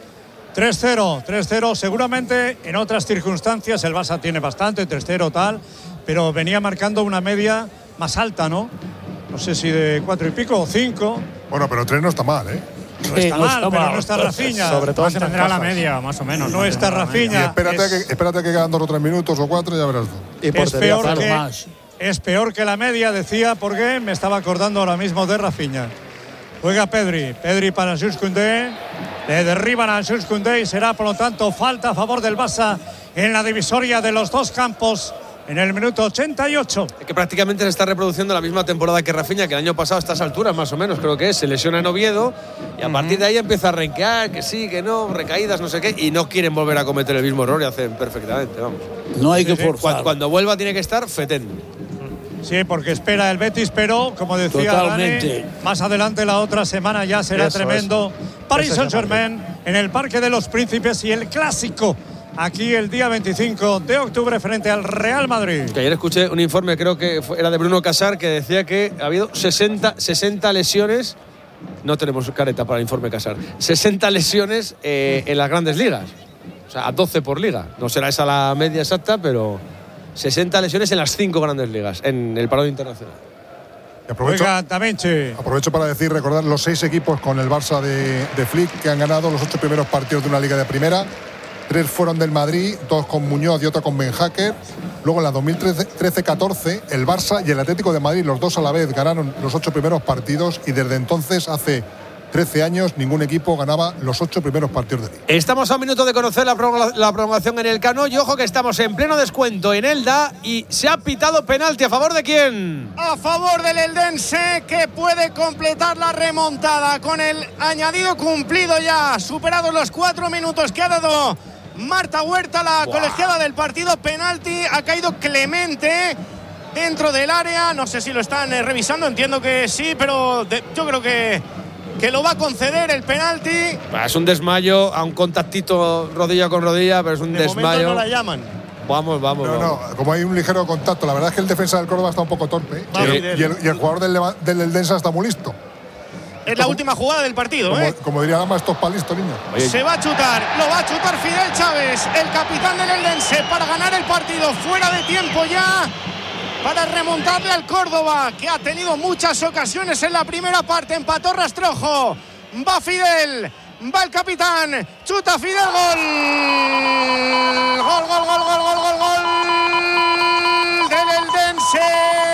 3-0, seguramente en otras circunstancias el Barça tiene bastante, 3-0 tal, pero venía marcando una media más alta, ¿no? No sé si de 4 y pico o 5. Bueno, pero 3 no está mal, ¿eh? No está mal, pero no está Rafinha. Sobre todo tendrá la media, más o menos. No está Rafinha. Espérate que quedan 2 o 3 minutos o 4 y ya verás tú. Y portería, es peor que la media, decía, porque me estaba acordando ahora mismo de Rafinha. Juega Pedri para Jules Koundé. Le derriban a Jules Koundé y será, por lo tanto, falta a favor del Barça en la divisoria de los dos campos en el minuto 88. Que prácticamente se está reproduciendo la misma temporada que Rafinha, que el año pasado a estas alturas, más o menos, creo que es. Se lesiona en Oviedo y a partir de ahí empieza a renquear, que sí, que no, recaídas, no sé qué, y no quieren volver a cometer el mismo error y hacen perfectamente, vamos. No hay que forzar. Cuando vuelva tiene que estar Fetén. Sí, porque espera el Betis, pero como decía Totalmente. Dani, más adelante la otra semana ya será tremendo. Paris Saint-Germain en el Parque de los Príncipes y el clásico aquí el día 25 de octubre frente al Real Madrid. Que ayer escuché un informe, creo que era de Bruno Casar, que decía que ha habido 60 lesiones. No tenemos careta para el informe Casar. 60 lesiones en las grandes ligas. O sea, a 12 por liga. No será esa la media exacta, pero 60 lesiones en las 5 grandes ligas, en el parón internacional. Aprovecho para recordar los 6 equipos con el Barça de Flick que han ganado los 8 primeros partidos de una liga de primera. 3 fueron del Madrid, 2 con Muñoz y otro con Ben Hacker. Luego en la 2013-14 el Barça y el Atlético de Madrid, los dos a la vez, ganaron los 8 primeros partidos y desde entonces, hace 13 años, ningún equipo ganaba los 8 primeros partidos de liga. Estamos a un minuto de conocer la prolongación en el Cano y ojo que estamos en pleno descuento en Elda y se ha pitado penalti. ¿A favor de quién? A favor del Eldense, que puede completar la remontada con el añadido cumplido ya, superados los 4 minutos que ha dado Marta Huerta, la colegiada del partido. Penalti, ha caído Clemente dentro del área, no sé si lo están revisando, entiendo que sí, pero yo creo que lo va a conceder el penalti. Es un desmayo, a un contactito rodilla con rodilla, pero es un desmayo. Momento no la llaman. Vamos. No, como hay un ligero contacto, la verdad es que el defensa del Córdoba está un poco torpe, y el jugador del Eldense está muy listo. Es la última jugada del partido, como diría Lama, esto es para listo, niño. Se va a chutar, lo va a chutar Fidel Chávez, el capitán del Eldense, para ganar el partido fuera de tiempo ya, para remontarle al Córdoba, que ha tenido muchas ocasiones en la primera parte. Empató Rastrojo, va Fidel, va el capitán, chuta Fidel, gol del Eldense.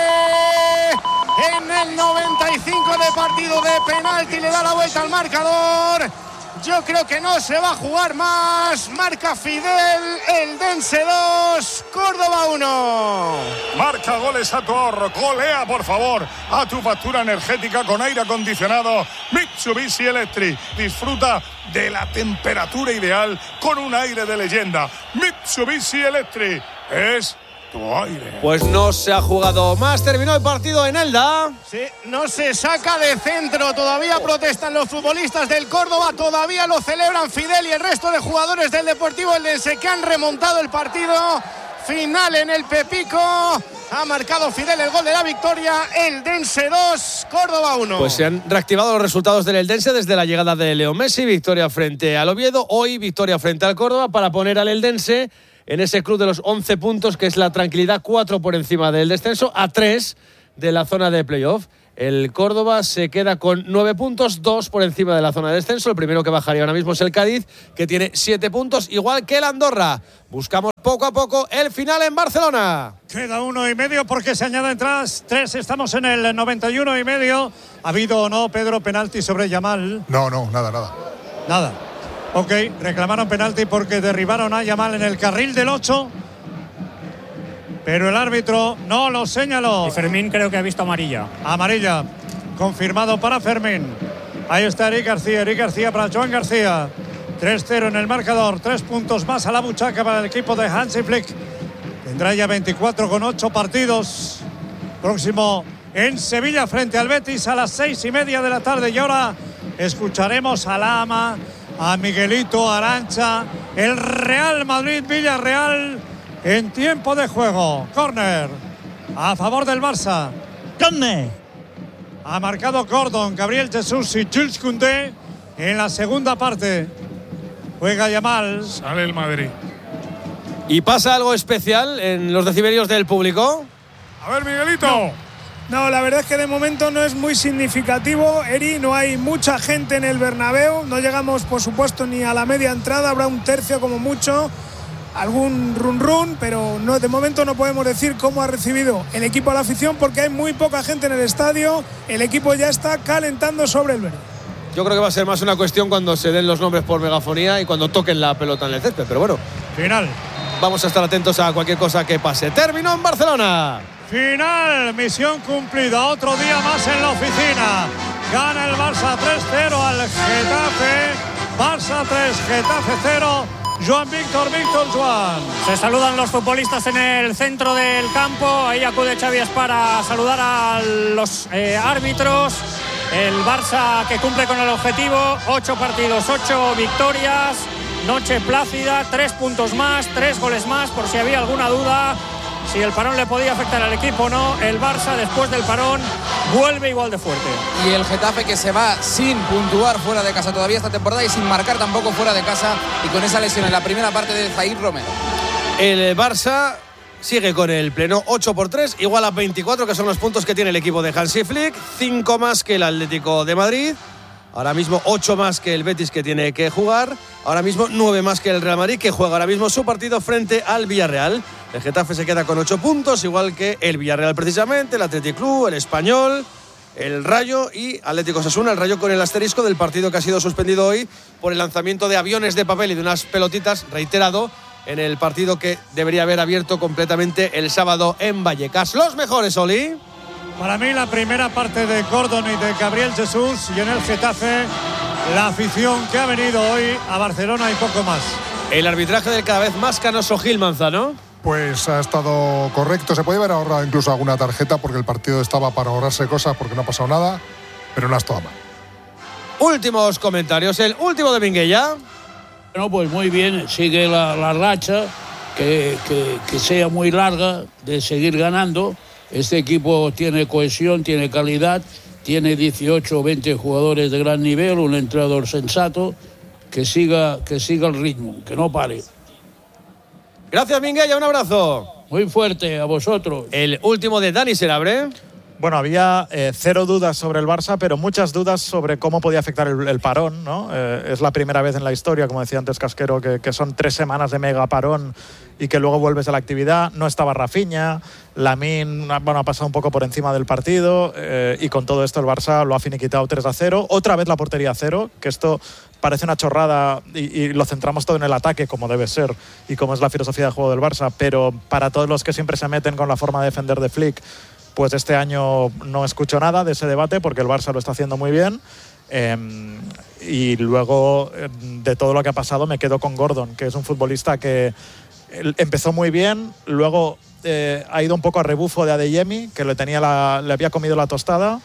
En el 95 de partido de penalti, le da la vuelta al marcador. Yo creo que no se va a jugar más. Marca Fidel, Eldense 2, Córdoba 1. Marca goles a tu ahorro. Golea, por favor, a tu factura energética con aire acondicionado Mitsubishi Electric. Disfruta de la temperatura ideal con un aire de leyenda. Mitsubishi Electric es tu aire. Pues no se ha jugado más. Terminó el partido en Elda. Sí, no se saca de centro. Todavía protestan los futbolistas del Córdoba. Todavía lo celebran Fidel y el resto de jugadores del Deportivo Eldense, que han remontado el partido. Final en el Pepico. Ha marcado Fidel el gol de la victoria. Eldense 2, Córdoba 1. Pues se han reactivado los resultados del Eldense desde la llegada de Leo Messi. Victoria frente al Oviedo. Hoy victoria frente al Córdoba para poner al Eldense en ese club de los 11 puntos, que es la tranquilidad, 4 por encima del descenso, a 3 de la zona de playoff. El Córdoba se queda con 9 puntos, 2 por encima de la zona de descenso. El primero que bajaría ahora mismo es el Cádiz, que tiene 7 puntos, igual que el Andorra. Buscamos poco a poco el final en Barcelona. Queda 1,5 porque se añaden 3. Estamos en el 91,5. ¿Ha habido o no, Pedro, penalti sobre Yamal? No, nada. Nada. Ok, reclamaron penalti porque derribaron a Yamal en el carril del 8. Pero el árbitro no lo señaló. Y Fermín creo que ha visto amarilla. Amarilla, confirmado para Fermín. Ahí está Eric García para Joan García. 3-0 en el marcador, 3 puntos más a la buchaca para el equipo de Hansi Flick. Tendrá ya 24 con 8 partidos. Próximo en Sevilla frente al Betis a las 6:30 de la tarde. Y ahora escucharemos a Lama, a Miguelito, Arantxa, el Real Madrid-Villarreal en tiempo de juego. Córner a favor del Barça. Córner. Ha marcado Gordon, Gabriel Jesús y Jules Koundé en la segunda parte. Juega Yamal. Sale el Madrid. ¿Y pasa algo especial en los decibelios del público? A ver, Miguelito. No, la verdad es que de momento no es muy significativo, Eri. No hay mucha gente en el Bernabéu. No llegamos, por supuesto, ni a la media entrada. Habrá un tercio como mucho. Algún run, pero no, de momento no podemos decir cómo ha recibido el equipo a la afición porque hay muy poca gente en el estadio. El equipo ya está calentando sobre el verde. Yo creo que va a ser más una cuestión cuando se den los nombres por megafonía y cuando toquen la pelota en el césped, pero bueno. Final. Vamos a estar atentos a cualquier cosa que pase. Terminó en Barcelona. Final, misión cumplida. Otro día más en la oficina. Gana el Barça 3-0 al Getafe. Barça 3, Getafe 0. Joan Víctor, Joan. Se saludan los futbolistas en el centro del campo. Ahí acude Xavi para saludar a los árbitros. El Barça que cumple con el objetivo. 8 partidos, 8 victorias. Noche plácida, 3 puntos más, 3 goles más, por si había alguna duda. Si el parón le podía afectar al equipo o no. El Barça, después del parón, vuelve igual de fuerte. Y el Getafe que se va sin puntuar fuera de casa todavía esta temporada y sin marcar tampoco fuera de casa, y con esa lesión en la primera parte de Zaïre Romero. El Barça sigue con el pleno 8-3, igual a 24, que son los puntos que tiene el equipo de Hansi Flick. 5 más que el Atlético de Madrid. Ahora mismo 8 más que el Betis, que tiene que jugar. Ahora mismo 9 más que el Real Madrid, que juega ahora mismo su partido frente al Villarreal. El Getafe se queda con 8 puntos, igual que el Villarreal precisamente, el Athletic Club, el Español, el Rayo y Atlético Osasuna. El Rayo con el asterisco del partido que ha sido suspendido hoy por el lanzamiento de aviones de papel y de unas pelotitas, reiterado, en el partido que debería haber abierto completamente el sábado en Vallecas. Los mejores, Oli. Para mí la primera parte de Gordon y de Gabriel Jesús, y en el Getafe la afición que ha venido hoy a Barcelona y poco más. El arbitraje del cada vez más canoso Gil Manzano. Pues ha estado correcto. Se puede haber ahorrado incluso alguna tarjeta porque el partido estaba para ahorrarse cosas porque no ha pasado nada, pero no ha estado mal. Últimos comentarios, el último de Minguella. Bueno, pues muy bien, sigue la racha, que sea muy larga, de seguir ganando. Este equipo tiene cohesión, tiene calidad, tiene 18 o 20 jugadores de gran nivel, un entrenador sensato, que siga el ritmo, que no pare. Gracias, Minguella, un abrazo. Muy fuerte, a vosotros. El último de Dani Senabre. Bueno, había 0 dudas sobre el Barça, pero muchas dudas sobre cómo podía afectar el parón, ¿no? Es la primera vez en la historia, como decía antes Casquero, que son 3 semanas de mega parón y que luego vuelves a la actividad. No estaba Rafinha, Lamine, bueno, ha pasado un poco por encima del partido, y con todo esto el Barça lo ha finiquitado 3-0. Otra vez la portería a 0, que esto parece una chorrada y lo centramos todo en el ataque, como debe ser y como es la filosofía de juego del Barça, pero para todos los que siempre se meten con la forma de defender de Flick, pues este año no escucho nada de ese debate porque el Barça lo está haciendo muy bien. Y luego de todo lo que ha pasado me quedo con Gordon, que es un futbolista que empezó muy bien, luego ha ido un poco a rebufo de Adeyemi, que le había comido la tostada,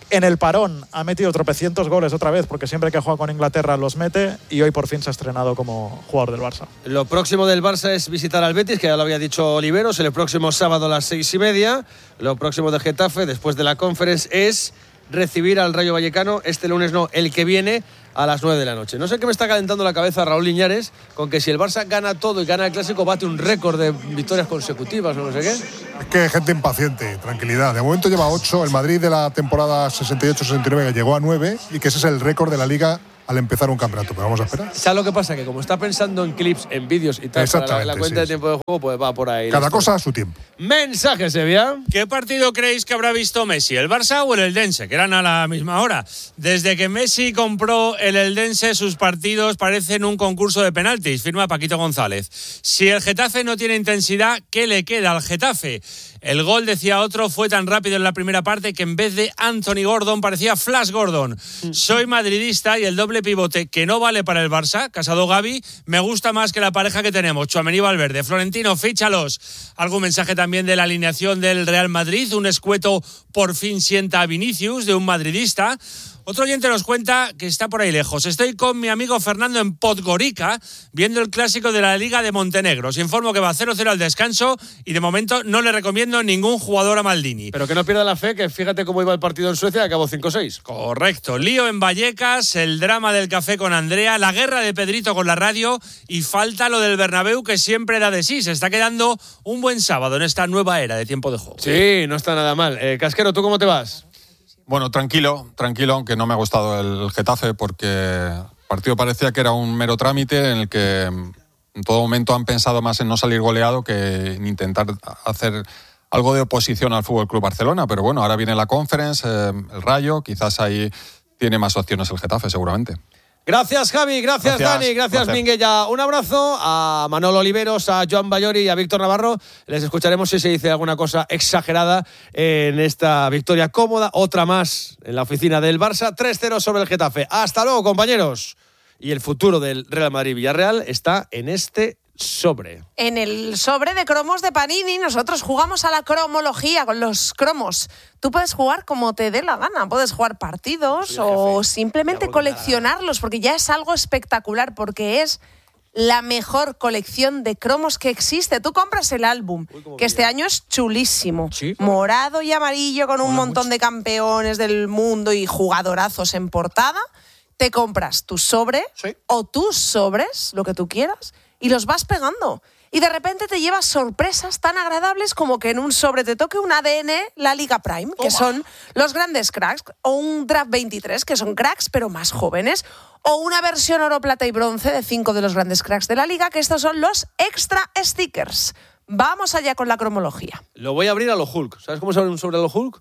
En el parón ha metido tropecientos goles otra vez, porque siempre que juega con Inglaterra los mete, y hoy por fin se ha estrenado como jugador del Barça. Lo próximo del Barça es visitar al Betis, que ya lo había dicho Oliveros, el próximo sábado a las 6:30. Lo próximo de Getafe, después de la Conference, es recibir al Rayo Vallecano este lunes, no, el que viene, a las 9 de la noche. No sé qué me está calentando la cabeza Raúl Liñares con que si el Barça gana todo y gana el Clásico bate un récord de victorias consecutivas o no sé qué. Es que gente impaciente, tranquilidad. De momento lleva 8, el Madrid de la temporada 68-69 llegó a 9 y que ese es el récord de la Liga al empezar un campeonato, pero vamos a esperar. ¿Sabes lo que pasa? Que como está pensando en clips, en vídeos y tal, para la cuenta de tiempo de juego, pues va por ahí. Cada cosa a su tiempo. Mensaje, Sevilla. ¿Qué partido creéis que habrá visto Messi, el Barça o el Eldense? Que eran a la misma hora. Desde que Messi compró el Eldense, sus partidos parecen un concurso de penaltis, firma Paquito González. Si el Getafe no tiene intensidad, ¿qué le queda al Getafe? El gol, decía otro, fue tan rápido en la primera parte que en vez de Anthony Gordon parecía Flash Gordon. Soy madridista y el doble pivote que no vale para el Barça, Casado Gavi, me gusta más que la pareja que tenemos, Tchouaméni y Valverde. Florentino, fíchalos. Algún mensaje también de la alineación del Real Madrid, un escueto por fin sienta a Vinicius, de un madridista. Otro oyente nos cuenta que está por ahí lejos. Estoy con mi amigo Fernando en Podgorica, viendo el clásico de la Liga de Montenegro. Os informo que va 0-0 al descanso y de momento no le recomiendo ningún jugador a Maldini. Pero que no pierda la fe, que fíjate cómo iba el partido en Suecia y acabó 5-6. Correcto. Lío en Vallecas, el drama del café con Andrea, la guerra de Pedrito con la radio y falta lo del Bernabéu, que siempre da de sí. Se está quedando un buen sábado en esta nueva era de tiempo de juego. Sí, no está nada mal. Casquero, ¿tú cómo te vas? Bueno, tranquilo, aunque no me ha gustado el Getafe porque el partido parecía que era un mero trámite en el que en todo momento han pensado más en no salir goleado que en intentar hacer algo de oposición al Fútbol Club Barcelona. Pero bueno, ahora viene la Conference, el Rayo, quizás ahí tiene más opciones el Getafe, seguramente. Gracias, Javi, gracias Dani, gracias Minguella. Un abrazo a Manolo Oliveros, a Joan Bayori y a Víctor Navarro. Les escucharemos si se dice alguna cosa exagerada en esta victoria cómoda. Otra más en la oficina del Barça, 3-0 sobre el Getafe. Hasta luego, compañeros. Y el futuro del Real Madrid-Villarreal está en este sobre. En el sobre de cromos de Panini nosotros jugamos a la cromología con los cromos. Tú puedes jugar como te dé la gana, puedes jugar partidos o simplemente coleccionarlos, porque ya es algo espectacular, porque es la mejor colección de cromos que existe. Tú compras el álbum, que este año es chulísimo, ¿sí? Morado y amarillo con un montón de campeones del mundo y jugadorazos en portada. Te compras tu sobre o tus sobres, lo que tú quieras, y los vas pegando. Y de repente te llevas sorpresas tan agradables como que en un sobre te toque un ADN, la Liga Prime, que son los grandes cracks, o un Draft 23, que son cracks pero más jóvenes, o una versión oro, plata y bronce de 5 de los grandes cracks de la Liga, que estos son los extra stickers. Vamos allá con la cromología. Lo voy a abrir a lo Hulk. ¿Sabes cómo se abre un sobre a lo Hulk?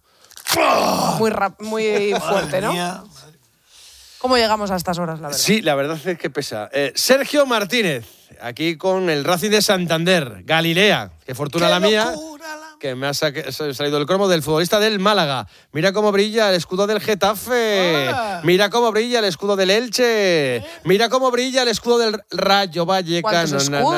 Muy fuerte, ¿no? ¿Cómo llegamos a estas horas, la verdad? Sí, la verdad es que pesa. Sergio Martínez, aquí con el Racing de Santander, Galilea, qué fortuna la mía, que me ha salido el cromo del futbolista del Málaga. Mira cómo brilla el escudo del Getafe, mira cómo brilla el escudo del Elche, mira cómo brilla el escudo del Rayo Vallecano.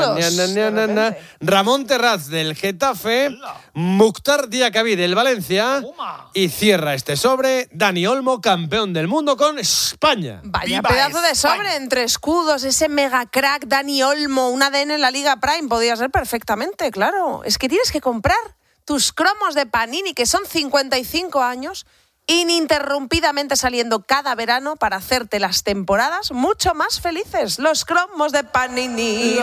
Ramón Terraz del Getafe, Mukhtar Diakabi del Valencia y cierra este sobre Dani Olmo, campeón del mundo con España. Vaya pedazo de sobre entre escudos, ese mega crack Dani Olmo, un ADN en la Liga Prime, podría ser perfectamente, claro. Es que tienes que comprar tus cromos de Panini, que son 55 años, ininterrumpidamente saliendo cada verano para hacerte las temporadas mucho más felices. Los cromos de Panini.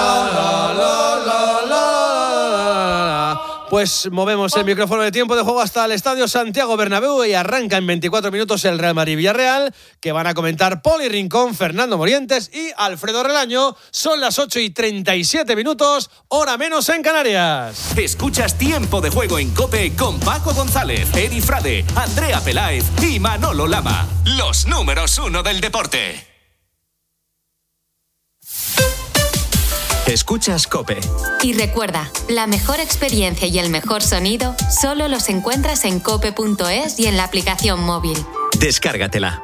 Pues movemos el micrófono de tiempo de juego hasta el Estadio Santiago Bernabéu y arranca en 24 minutos el Real Madrid-Villarreal, que van a comentar Poli Rincón, Fernando Morientes y Alfredo Relaño. Son las 8:37 minutos, hora menos en Canarias. Escuchas Tiempo de Juego en COPE con Paco González, Eri Frade, Andrea Peláez y Manolo Lama. Los números 1 del deporte. Escuchas COPE. Y recuerda, la mejor experiencia y el mejor sonido solo los encuentras en cope.es y en la aplicación móvil. Descárgatela.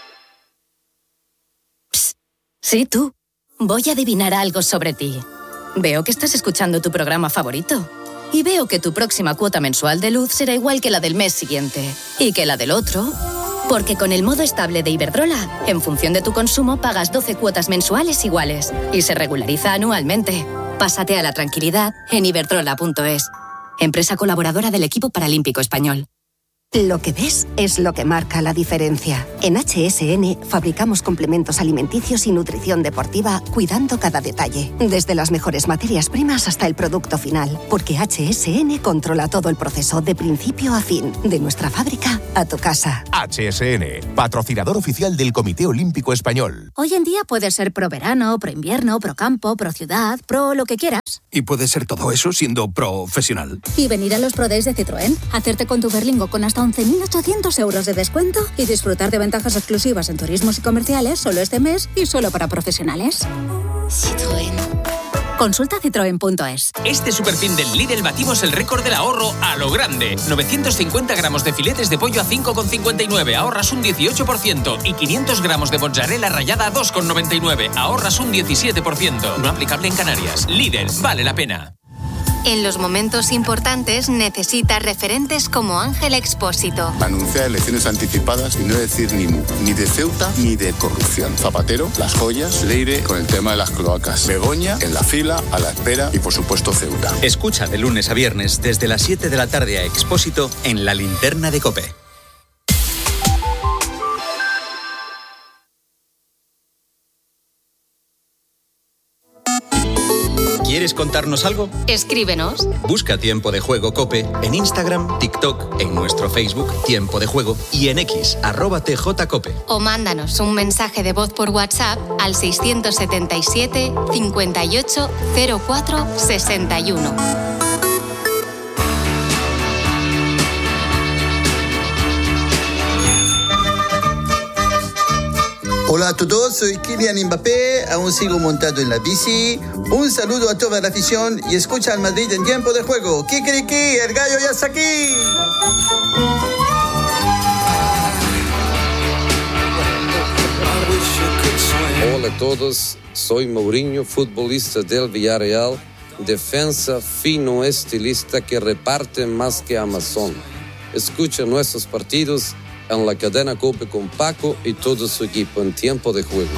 Psst. Sí, tú. Voy a adivinar algo sobre ti. Veo que estás escuchando tu programa favorito. Y veo que tu próxima cuota mensual de luz será igual que la del mes siguiente. Y que la del otro. Porque con el modo estable de Iberdrola, en función de tu consumo pagas 12 cuotas mensuales iguales. Y se regulariza anualmente. Pásate a la tranquilidad en iberdrola.es. Empresa colaboradora del equipo paralímpico español. Lo que ves es lo que marca la diferencia. En HSN fabricamos complementos alimenticios y nutrición deportiva cuidando cada detalle, desde las mejores materias primas hasta el producto final, porque HSN controla todo el proceso de principio a fin, de nuestra fábrica a tu casa. HSN, patrocinador oficial del Comité Olímpico Español. Hoy en día puedes ser pro verano, pro invierno, pro campo, pro ciudad, pro lo que quieras. Y puedes ser todo eso siendo profesional. Y venir a los Pro Days de Citroën, hacerte con tu Berlingo con hasta 11.800 euros de descuento y disfrutar de ventajas exclusivas en turismos y comerciales solo este mes y solo para profesionales. Citroën. Consulta citroen.es. Este superfin del Lidl batimos el récord del ahorro a lo grande. 950 gramos de filetes de pollo a 5,59, ahorras un 18%. Y 500 gramos de mozzarella rallada a 2,99, ahorras un 17%. No aplicable en Canarias. Lidl, vale la pena. En los momentos importantes necesitas referentes como Ángel Expósito. Anunciar elecciones anticipadas y no decir ni mu, ni de Ceuta ni de corrupción. Zapatero, las joyas, Leire con el tema de las cloacas. Begoña en la fila, a la espera y por supuesto Ceuta. Escucha de lunes a viernes desde las 7 de la tarde a Expósito en La Linterna de COPE. ¿Quieres contarnos algo? Escríbenos. Busca Tiempo de Juego COPE en Instagram, TikTok, en nuestro Facebook Tiempo de Juego y en X, @TJCOPE. O mándanos un mensaje de voz por WhatsApp al 677 58 04 61. Hola a todos, soy Kylian Mbappé, aún sigo montado en la bici. Un saludo a toda la afición y escucha al Madrid en Tiempo de Juego. ¡Kikiriki! ¡El gallo ya está aquí! Hola a todos, soy Mourinho, futbolista del Villarreal, defensa fino estilista que reparte más que Amazon. Escucha nuestros partidos en la cadena COPE con Paco y todo su equipo en Tiempo de Juego.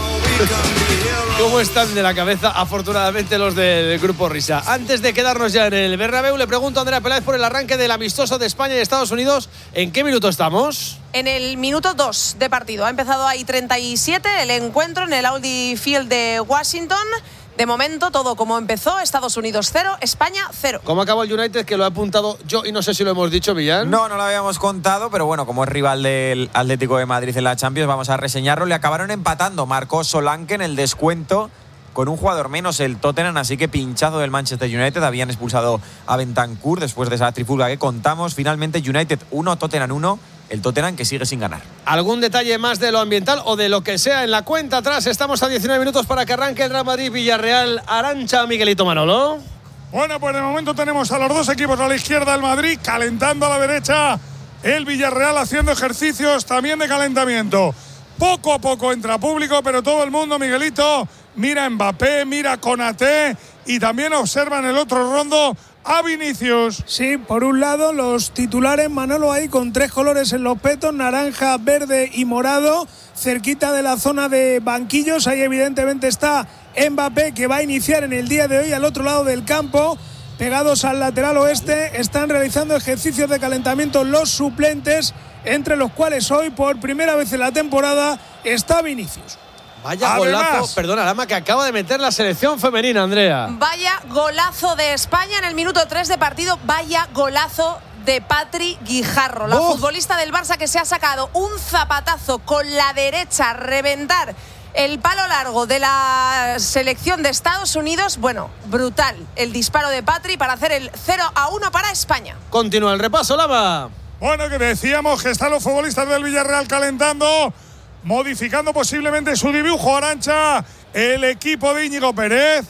¿Cómo están de la cabeza, afortunadamente, los del Grupo Risa? Antes de quedarnos ya en el Bernabéu, le pregunto a Andrea Peláez por el arranque del amistoso de España y Estados Unidos. ¿En qué minuto estamos? En el minuto 2 de partido. Ha empezado ahí 37 el encuentro en el Audi Field de Washington. De momento, todo como empezó. Estados Unidos 0, España 0. ¿Cómo acabó el United? Que lo he apuntado yo y no sé si lo hemos dicho, Millán. No lo habíamos contado, pero bueno, como es rival del Atlético de Madrid en la Champions, vamos a reseñarlo. Le acabaron empatando. Marcó Solanke en el descuento con un jugador menos, el Tottenham, así que pinchazo del Manchester United. Habían expulsado a Bentancur después de esa trifulga que contamos. Finalmente, United 1, Tottenham 1. El Tottenham que sigue sin ganar. ¿Algún detalle más de lo ambiental o de lo que sea en la cuenta atrás? Estamos a 19 minutos para que arranque el Real Madrid-Villarreal. Arancha, Miguelito Manolo. Bueno, pues de momento tenemos a los dos equipos a la izquierda, el Madrid calentando a la derecha, el Villarreal haciendo ejercicios también de calentamiento. Poco a poco entra público, pero todo el mundo, Miguelito, mira a Mbappé, mira a Konaté y también observa en el otro rondo a Vinicius. Sí, por un lado los titulares, Manolo, ahí con 3 colores en los petos, naranja, verde y morado, cerquita de la zona de banquillos. Ahí evidentemente está Mbappé, que va a iniciar en el día de hoy al otro lado del campo. Pegados al lateral oeste, están realizando ejercicios de calentamiento los suplentes, entre los cuales hoy por primera vez en la temporada está Vinicius. Vaya golazo, perdona, Lama, que acaba de meter la selección femenina, Andrea. Vaya golazo de España en el minuto 3 de partido. Vaya golazo de Patri Guijarro, la futbolista del Barça, que se ha sacado un zapatazo con la derecha a reventar el palo largo de la selección de Estados Unidos. Bueno, brutal el disparo de Patri para hacer el 0-1 para España. Continúa el repaso, Lama. Bueno, que decíamos que están los futbolistas del Villarreal calentando, modificando posiblemente su dibujo, Arancha, el equipo de Íñigo Pérez.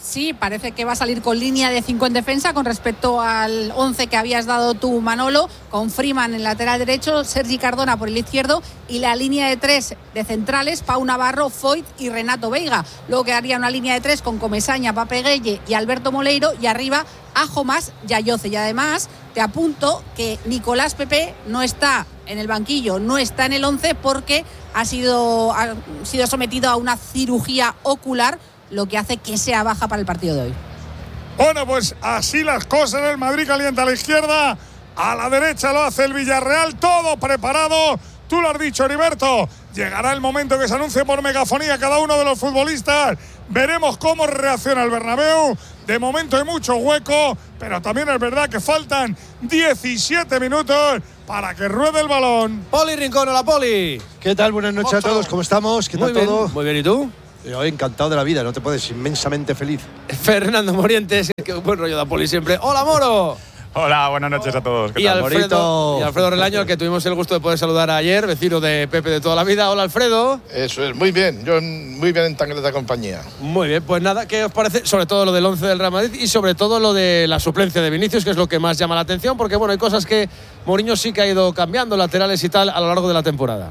Sí, parece que va a salir con línea de 5 en defensa con respecto al 11 que habías dado tú, Manolo, con Freeman en lateral derecho, Sergi Cardona por el izquierdo y la línea de 3 de centrales, Pau Navarro, Foyt y Renato Veiga. Luego quedaría una línea de 3 con Comesaña, Pape Gueye y Alberto Moleiro y arriba Ajo más Yayoce. Y además te apunto que Nicolás Pepe no está en el banquillo, no está en el 11 porque ha sido sometido a una cirugía ocular, lo que hace que sea baja para el partido de hoy. Bueno, pues así las cosas. El Madrid calienta a la izquierda, a la derecha lo hace el Villarreal, todo preparado. Tú lo has dicho, Heriberto. Llegará el momento que se anuncie por megafonía cada uno de los futbolistas. Veremos cómo reacciona el Bernabéu. De momento hay mucho hueco, pero también es verdad que faltan 17 minutos para que ruede el balón. Poli Rincón, hola Poli. ¿Qué tal? Buenas noches a todos, ¿cómo estamos? ¿Qué tal todo? Muy bien, ¿y tú? Yo encantado de la vida, no te puedes, inmensamente feliz. Fernando Morientes, qué buen rollo da Poli siempre. ¡Hola, Moro! Hola, buenas noches a todos. ¿Qué y tal? Alfredo Relaño, al que tuvimos el gusto de poder saludar ayer, vecino de Pepe de toda la vida. Hola, Alfredo. Eso es, muy bien. Yo muy bien en tan grata compañía. Muy bien, pues nada, ¿qué os parece? Sobre todo lo del 11 del Real Madrid y sobre todo lo de la suplencia de Vinicius, que es lo que más llama la atención, porque bueno, hay cosas que Mourinho sí que ha ido cambiando, laterales y tal, a lo largo de la temporada.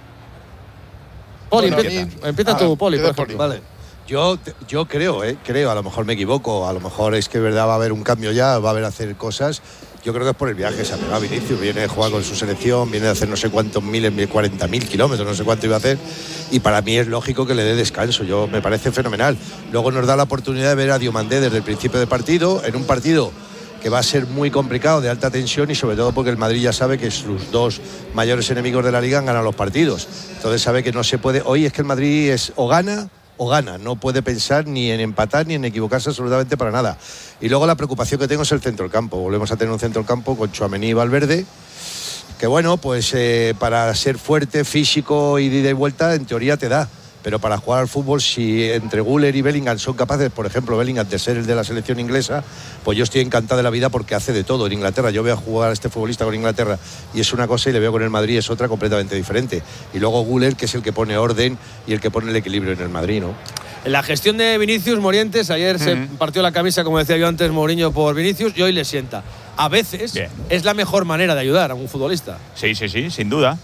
Poli, bueno, empieza tú, Poli, por ejemplo. Vale. Yo creo, a lo mejor me equivoco, a lo mejor es que verdad va a haber un cambio ya, va a haber hacer cosas. Yo creo que es por el viaje que se ha pegado Vinicius, viene a jugar con su selección, viene a hacer no sé cuántos 40.000 kilómetros, no sé cuánto iba a hacer, y para mí es lógico que le dé descanso, me parece fenomenal. Luego nos da la oportunidad de ver a Diomandé desde el principio del partido, en un partido que va a ser muy complicado, de alta tensión, y sobre todo porque el Madrid ya sabe que sus dos mayores enemigos de la Liga han ganado los partidos, entonces sabe que no se puede, hoy es que el Madrid es o gana, no puede pensar ni en empatar ni en equivocarse absolutamente para nada. Y luego la preocupación que tengo es el centro del campo. Volvemos a tener un centro del campo con Tchouaméni y Valverde, que bueno, pues para ser fuerte, físico y de ida y vuelta, en teoría te da. Pero para jugar al fútbol, si entre Güler y Bellingham son capaces, por ejemplo, Bellingham de ser el de la selección inglesa, pues yo estoy encantado de la vida porque hace de todo en Inglaterra. Yo veo a jugar a este futbolista con Inglaterra y es una cosa, y le veo con el Madrid es otra completamente diferente. Y luego Güler, que es el que pone orden y el que pone el equilibrio en el Madrid, ¿no? En la gestión de Vinicius, Morientes, ayer se partió la camisa, como decía yo antes, Mourinho por Vinicius, y hoy le sienta. A veces es la mejor manera de ayudar a un futbolista. Sí, sin duda.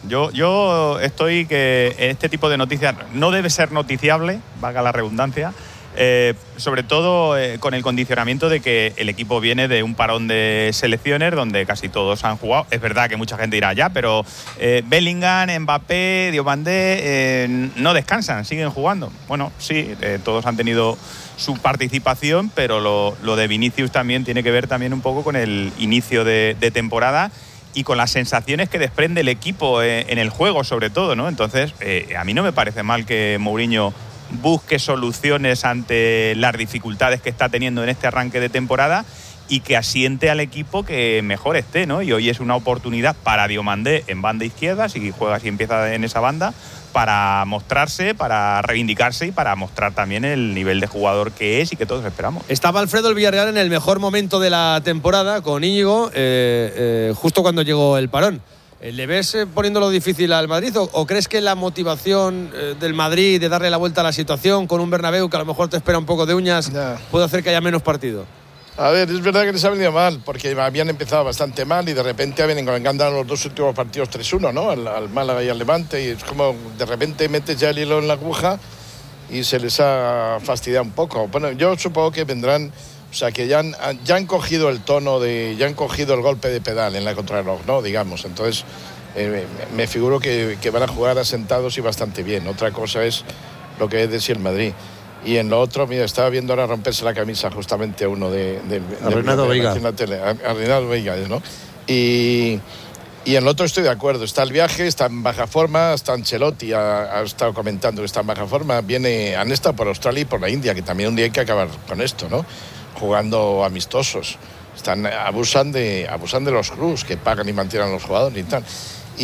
Yo estoy que este tipo de noticias no debe ser noticiable, valga la redundancia, sobre todo con el condicionamiento de que el equipo viene de un parón de selecciones donde casi todos han jugado. Es verdad que mucha gente dirá ya, pero Bellingham, Mbappé, Diomandé no descansan, siguen jugando. Bueno, sí, todos han tenido su participación, pero lo de Vinicius también tiene que ver también un poco con el inicio de temporada y con las sensaciones que desprende el equipo en el juego, sobre todo, ¿no? Entonces, a mí no me parece mal que Mourinho busque soluciones ante las dificultades que está teniendo en este arranque de temporada y que asiente al equipo que mejor esté, ¿no? Y hoy es una oportunidad para Diomandé en banda izquierda, si juega, si empieza en esa banda, para mostrarse, para reivindicarse y para mostrar también el nivel de jugador que es y que todos esperamos. Estaba Alfredo el Villarreal en el mejor momento de la temporada con Íñigo, justo cuando llegó el parón. ¿Le ves poniéndolo difícil al Madrid o crees que la motivación del Madrid de darle la vuelta a la situación con un Bernabéu que a lo mejor te espera un poco de uñas puede hacer que haya menos partido? A ver, es verdad que les ha venido mal porque habían empezado bastante mal y de repente vienen con ganar los dos últimos partidos 3-1, ¿no? Al Málaga y al Levante, y es como de repente metes ya el hilo en la aguja y se les ha fastidiado un poco. Bueno, yo supongo que vendrán, o sea, que ya han cogido el tono ya han cogido el golpe de pedal en la contrarreloj, ¿no? Digamos, entonces me figuro que van a jugar asentados y bastante bien. Otra cosa es lo que es decir el Madrid. Y en lo otro, mira, estaba viendo ahora romperse la camisa justamente uno de Renato Veiga. A Renato Veiga, ¿no? Y en lo otro estoy de acuerdo. Está el viaje, está en baja forma, está Ancelotti, ha estado comentando que está en baja forma. Han estado por Australia y por la India, que también un día hay que acabar con esto, ¿no? Jugando amistosos. Abusan de los clubs que pagan y mantienen a los jugadores y tal.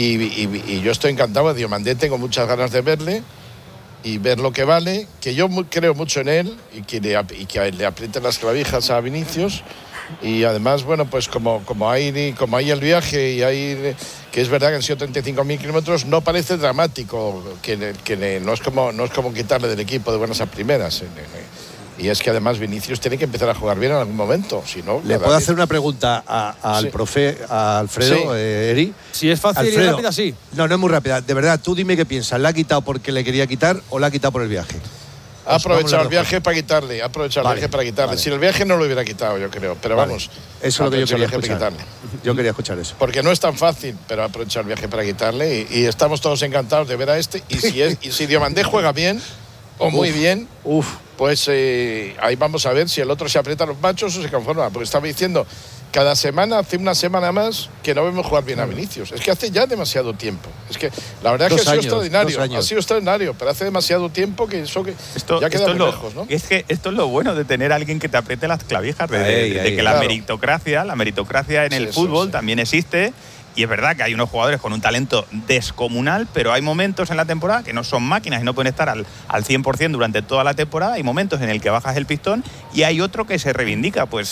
Y yo estoy encantado de Diomandé, tengo muchas ganas de verle y ver lo que vale, que yo creo mucho en él y que le aprieten las clavijas a Vinicius. Y además, bueno, pues como hay el viaje y que es verdad que han sido 35.000 kilómetros, no parece dramático, no es como quitarle del equipo de buenas a primeras. Y es que además Vinicius tiene que empezar a jugar bien en algún momento, si no. ¿Le puedo hacer una pregunta al profe, a Alfredo, Eri? Si es fácil y rápida, sí. No, no es muy rápida. De verdad, tú dime qué piensas. ¿La ha quitado porque le quería quitar o la ha quitado por el viaje? Ha aprovechado el viaje para quitarle. Vale. Si el viaje no lo hubiera quitado, yo creo. Pero vamos. Eso es lo que yo quería escuchar. Yo quería escuchar eso. Porque no es tan fácil, pero ha aprovechado el viaje para quitarle. Y estamos todos encantados de ver a este. Y si Diomandé juega bien, o muy bien, pues ahí vamos a ver si el otro se aprieta los machos o se conforma. Porque estaba diciendo, cada semana, hace una semana más, que no vemos jugar bien a Vinicius. Es que hace ya demasiado tiempo. Es que la verdad es que ha sido extraordinario. Ha sido extraordinario, pero hace demasiado tiempo que ya queda muy lejos, ¿no? Es que esto es lo bueno de tener a alguien que te apriete las clavijas, de que la meritocracia en el fútbol también existe. Y es verdad que hay unos jugadores con un talento descomunal, pero hay momentos en la temporada que no son máquinas y no pueden estar al 100% durante toda la temporada. Hay momentos en el que bajas el pistón y hay otro que se reivindica. Pues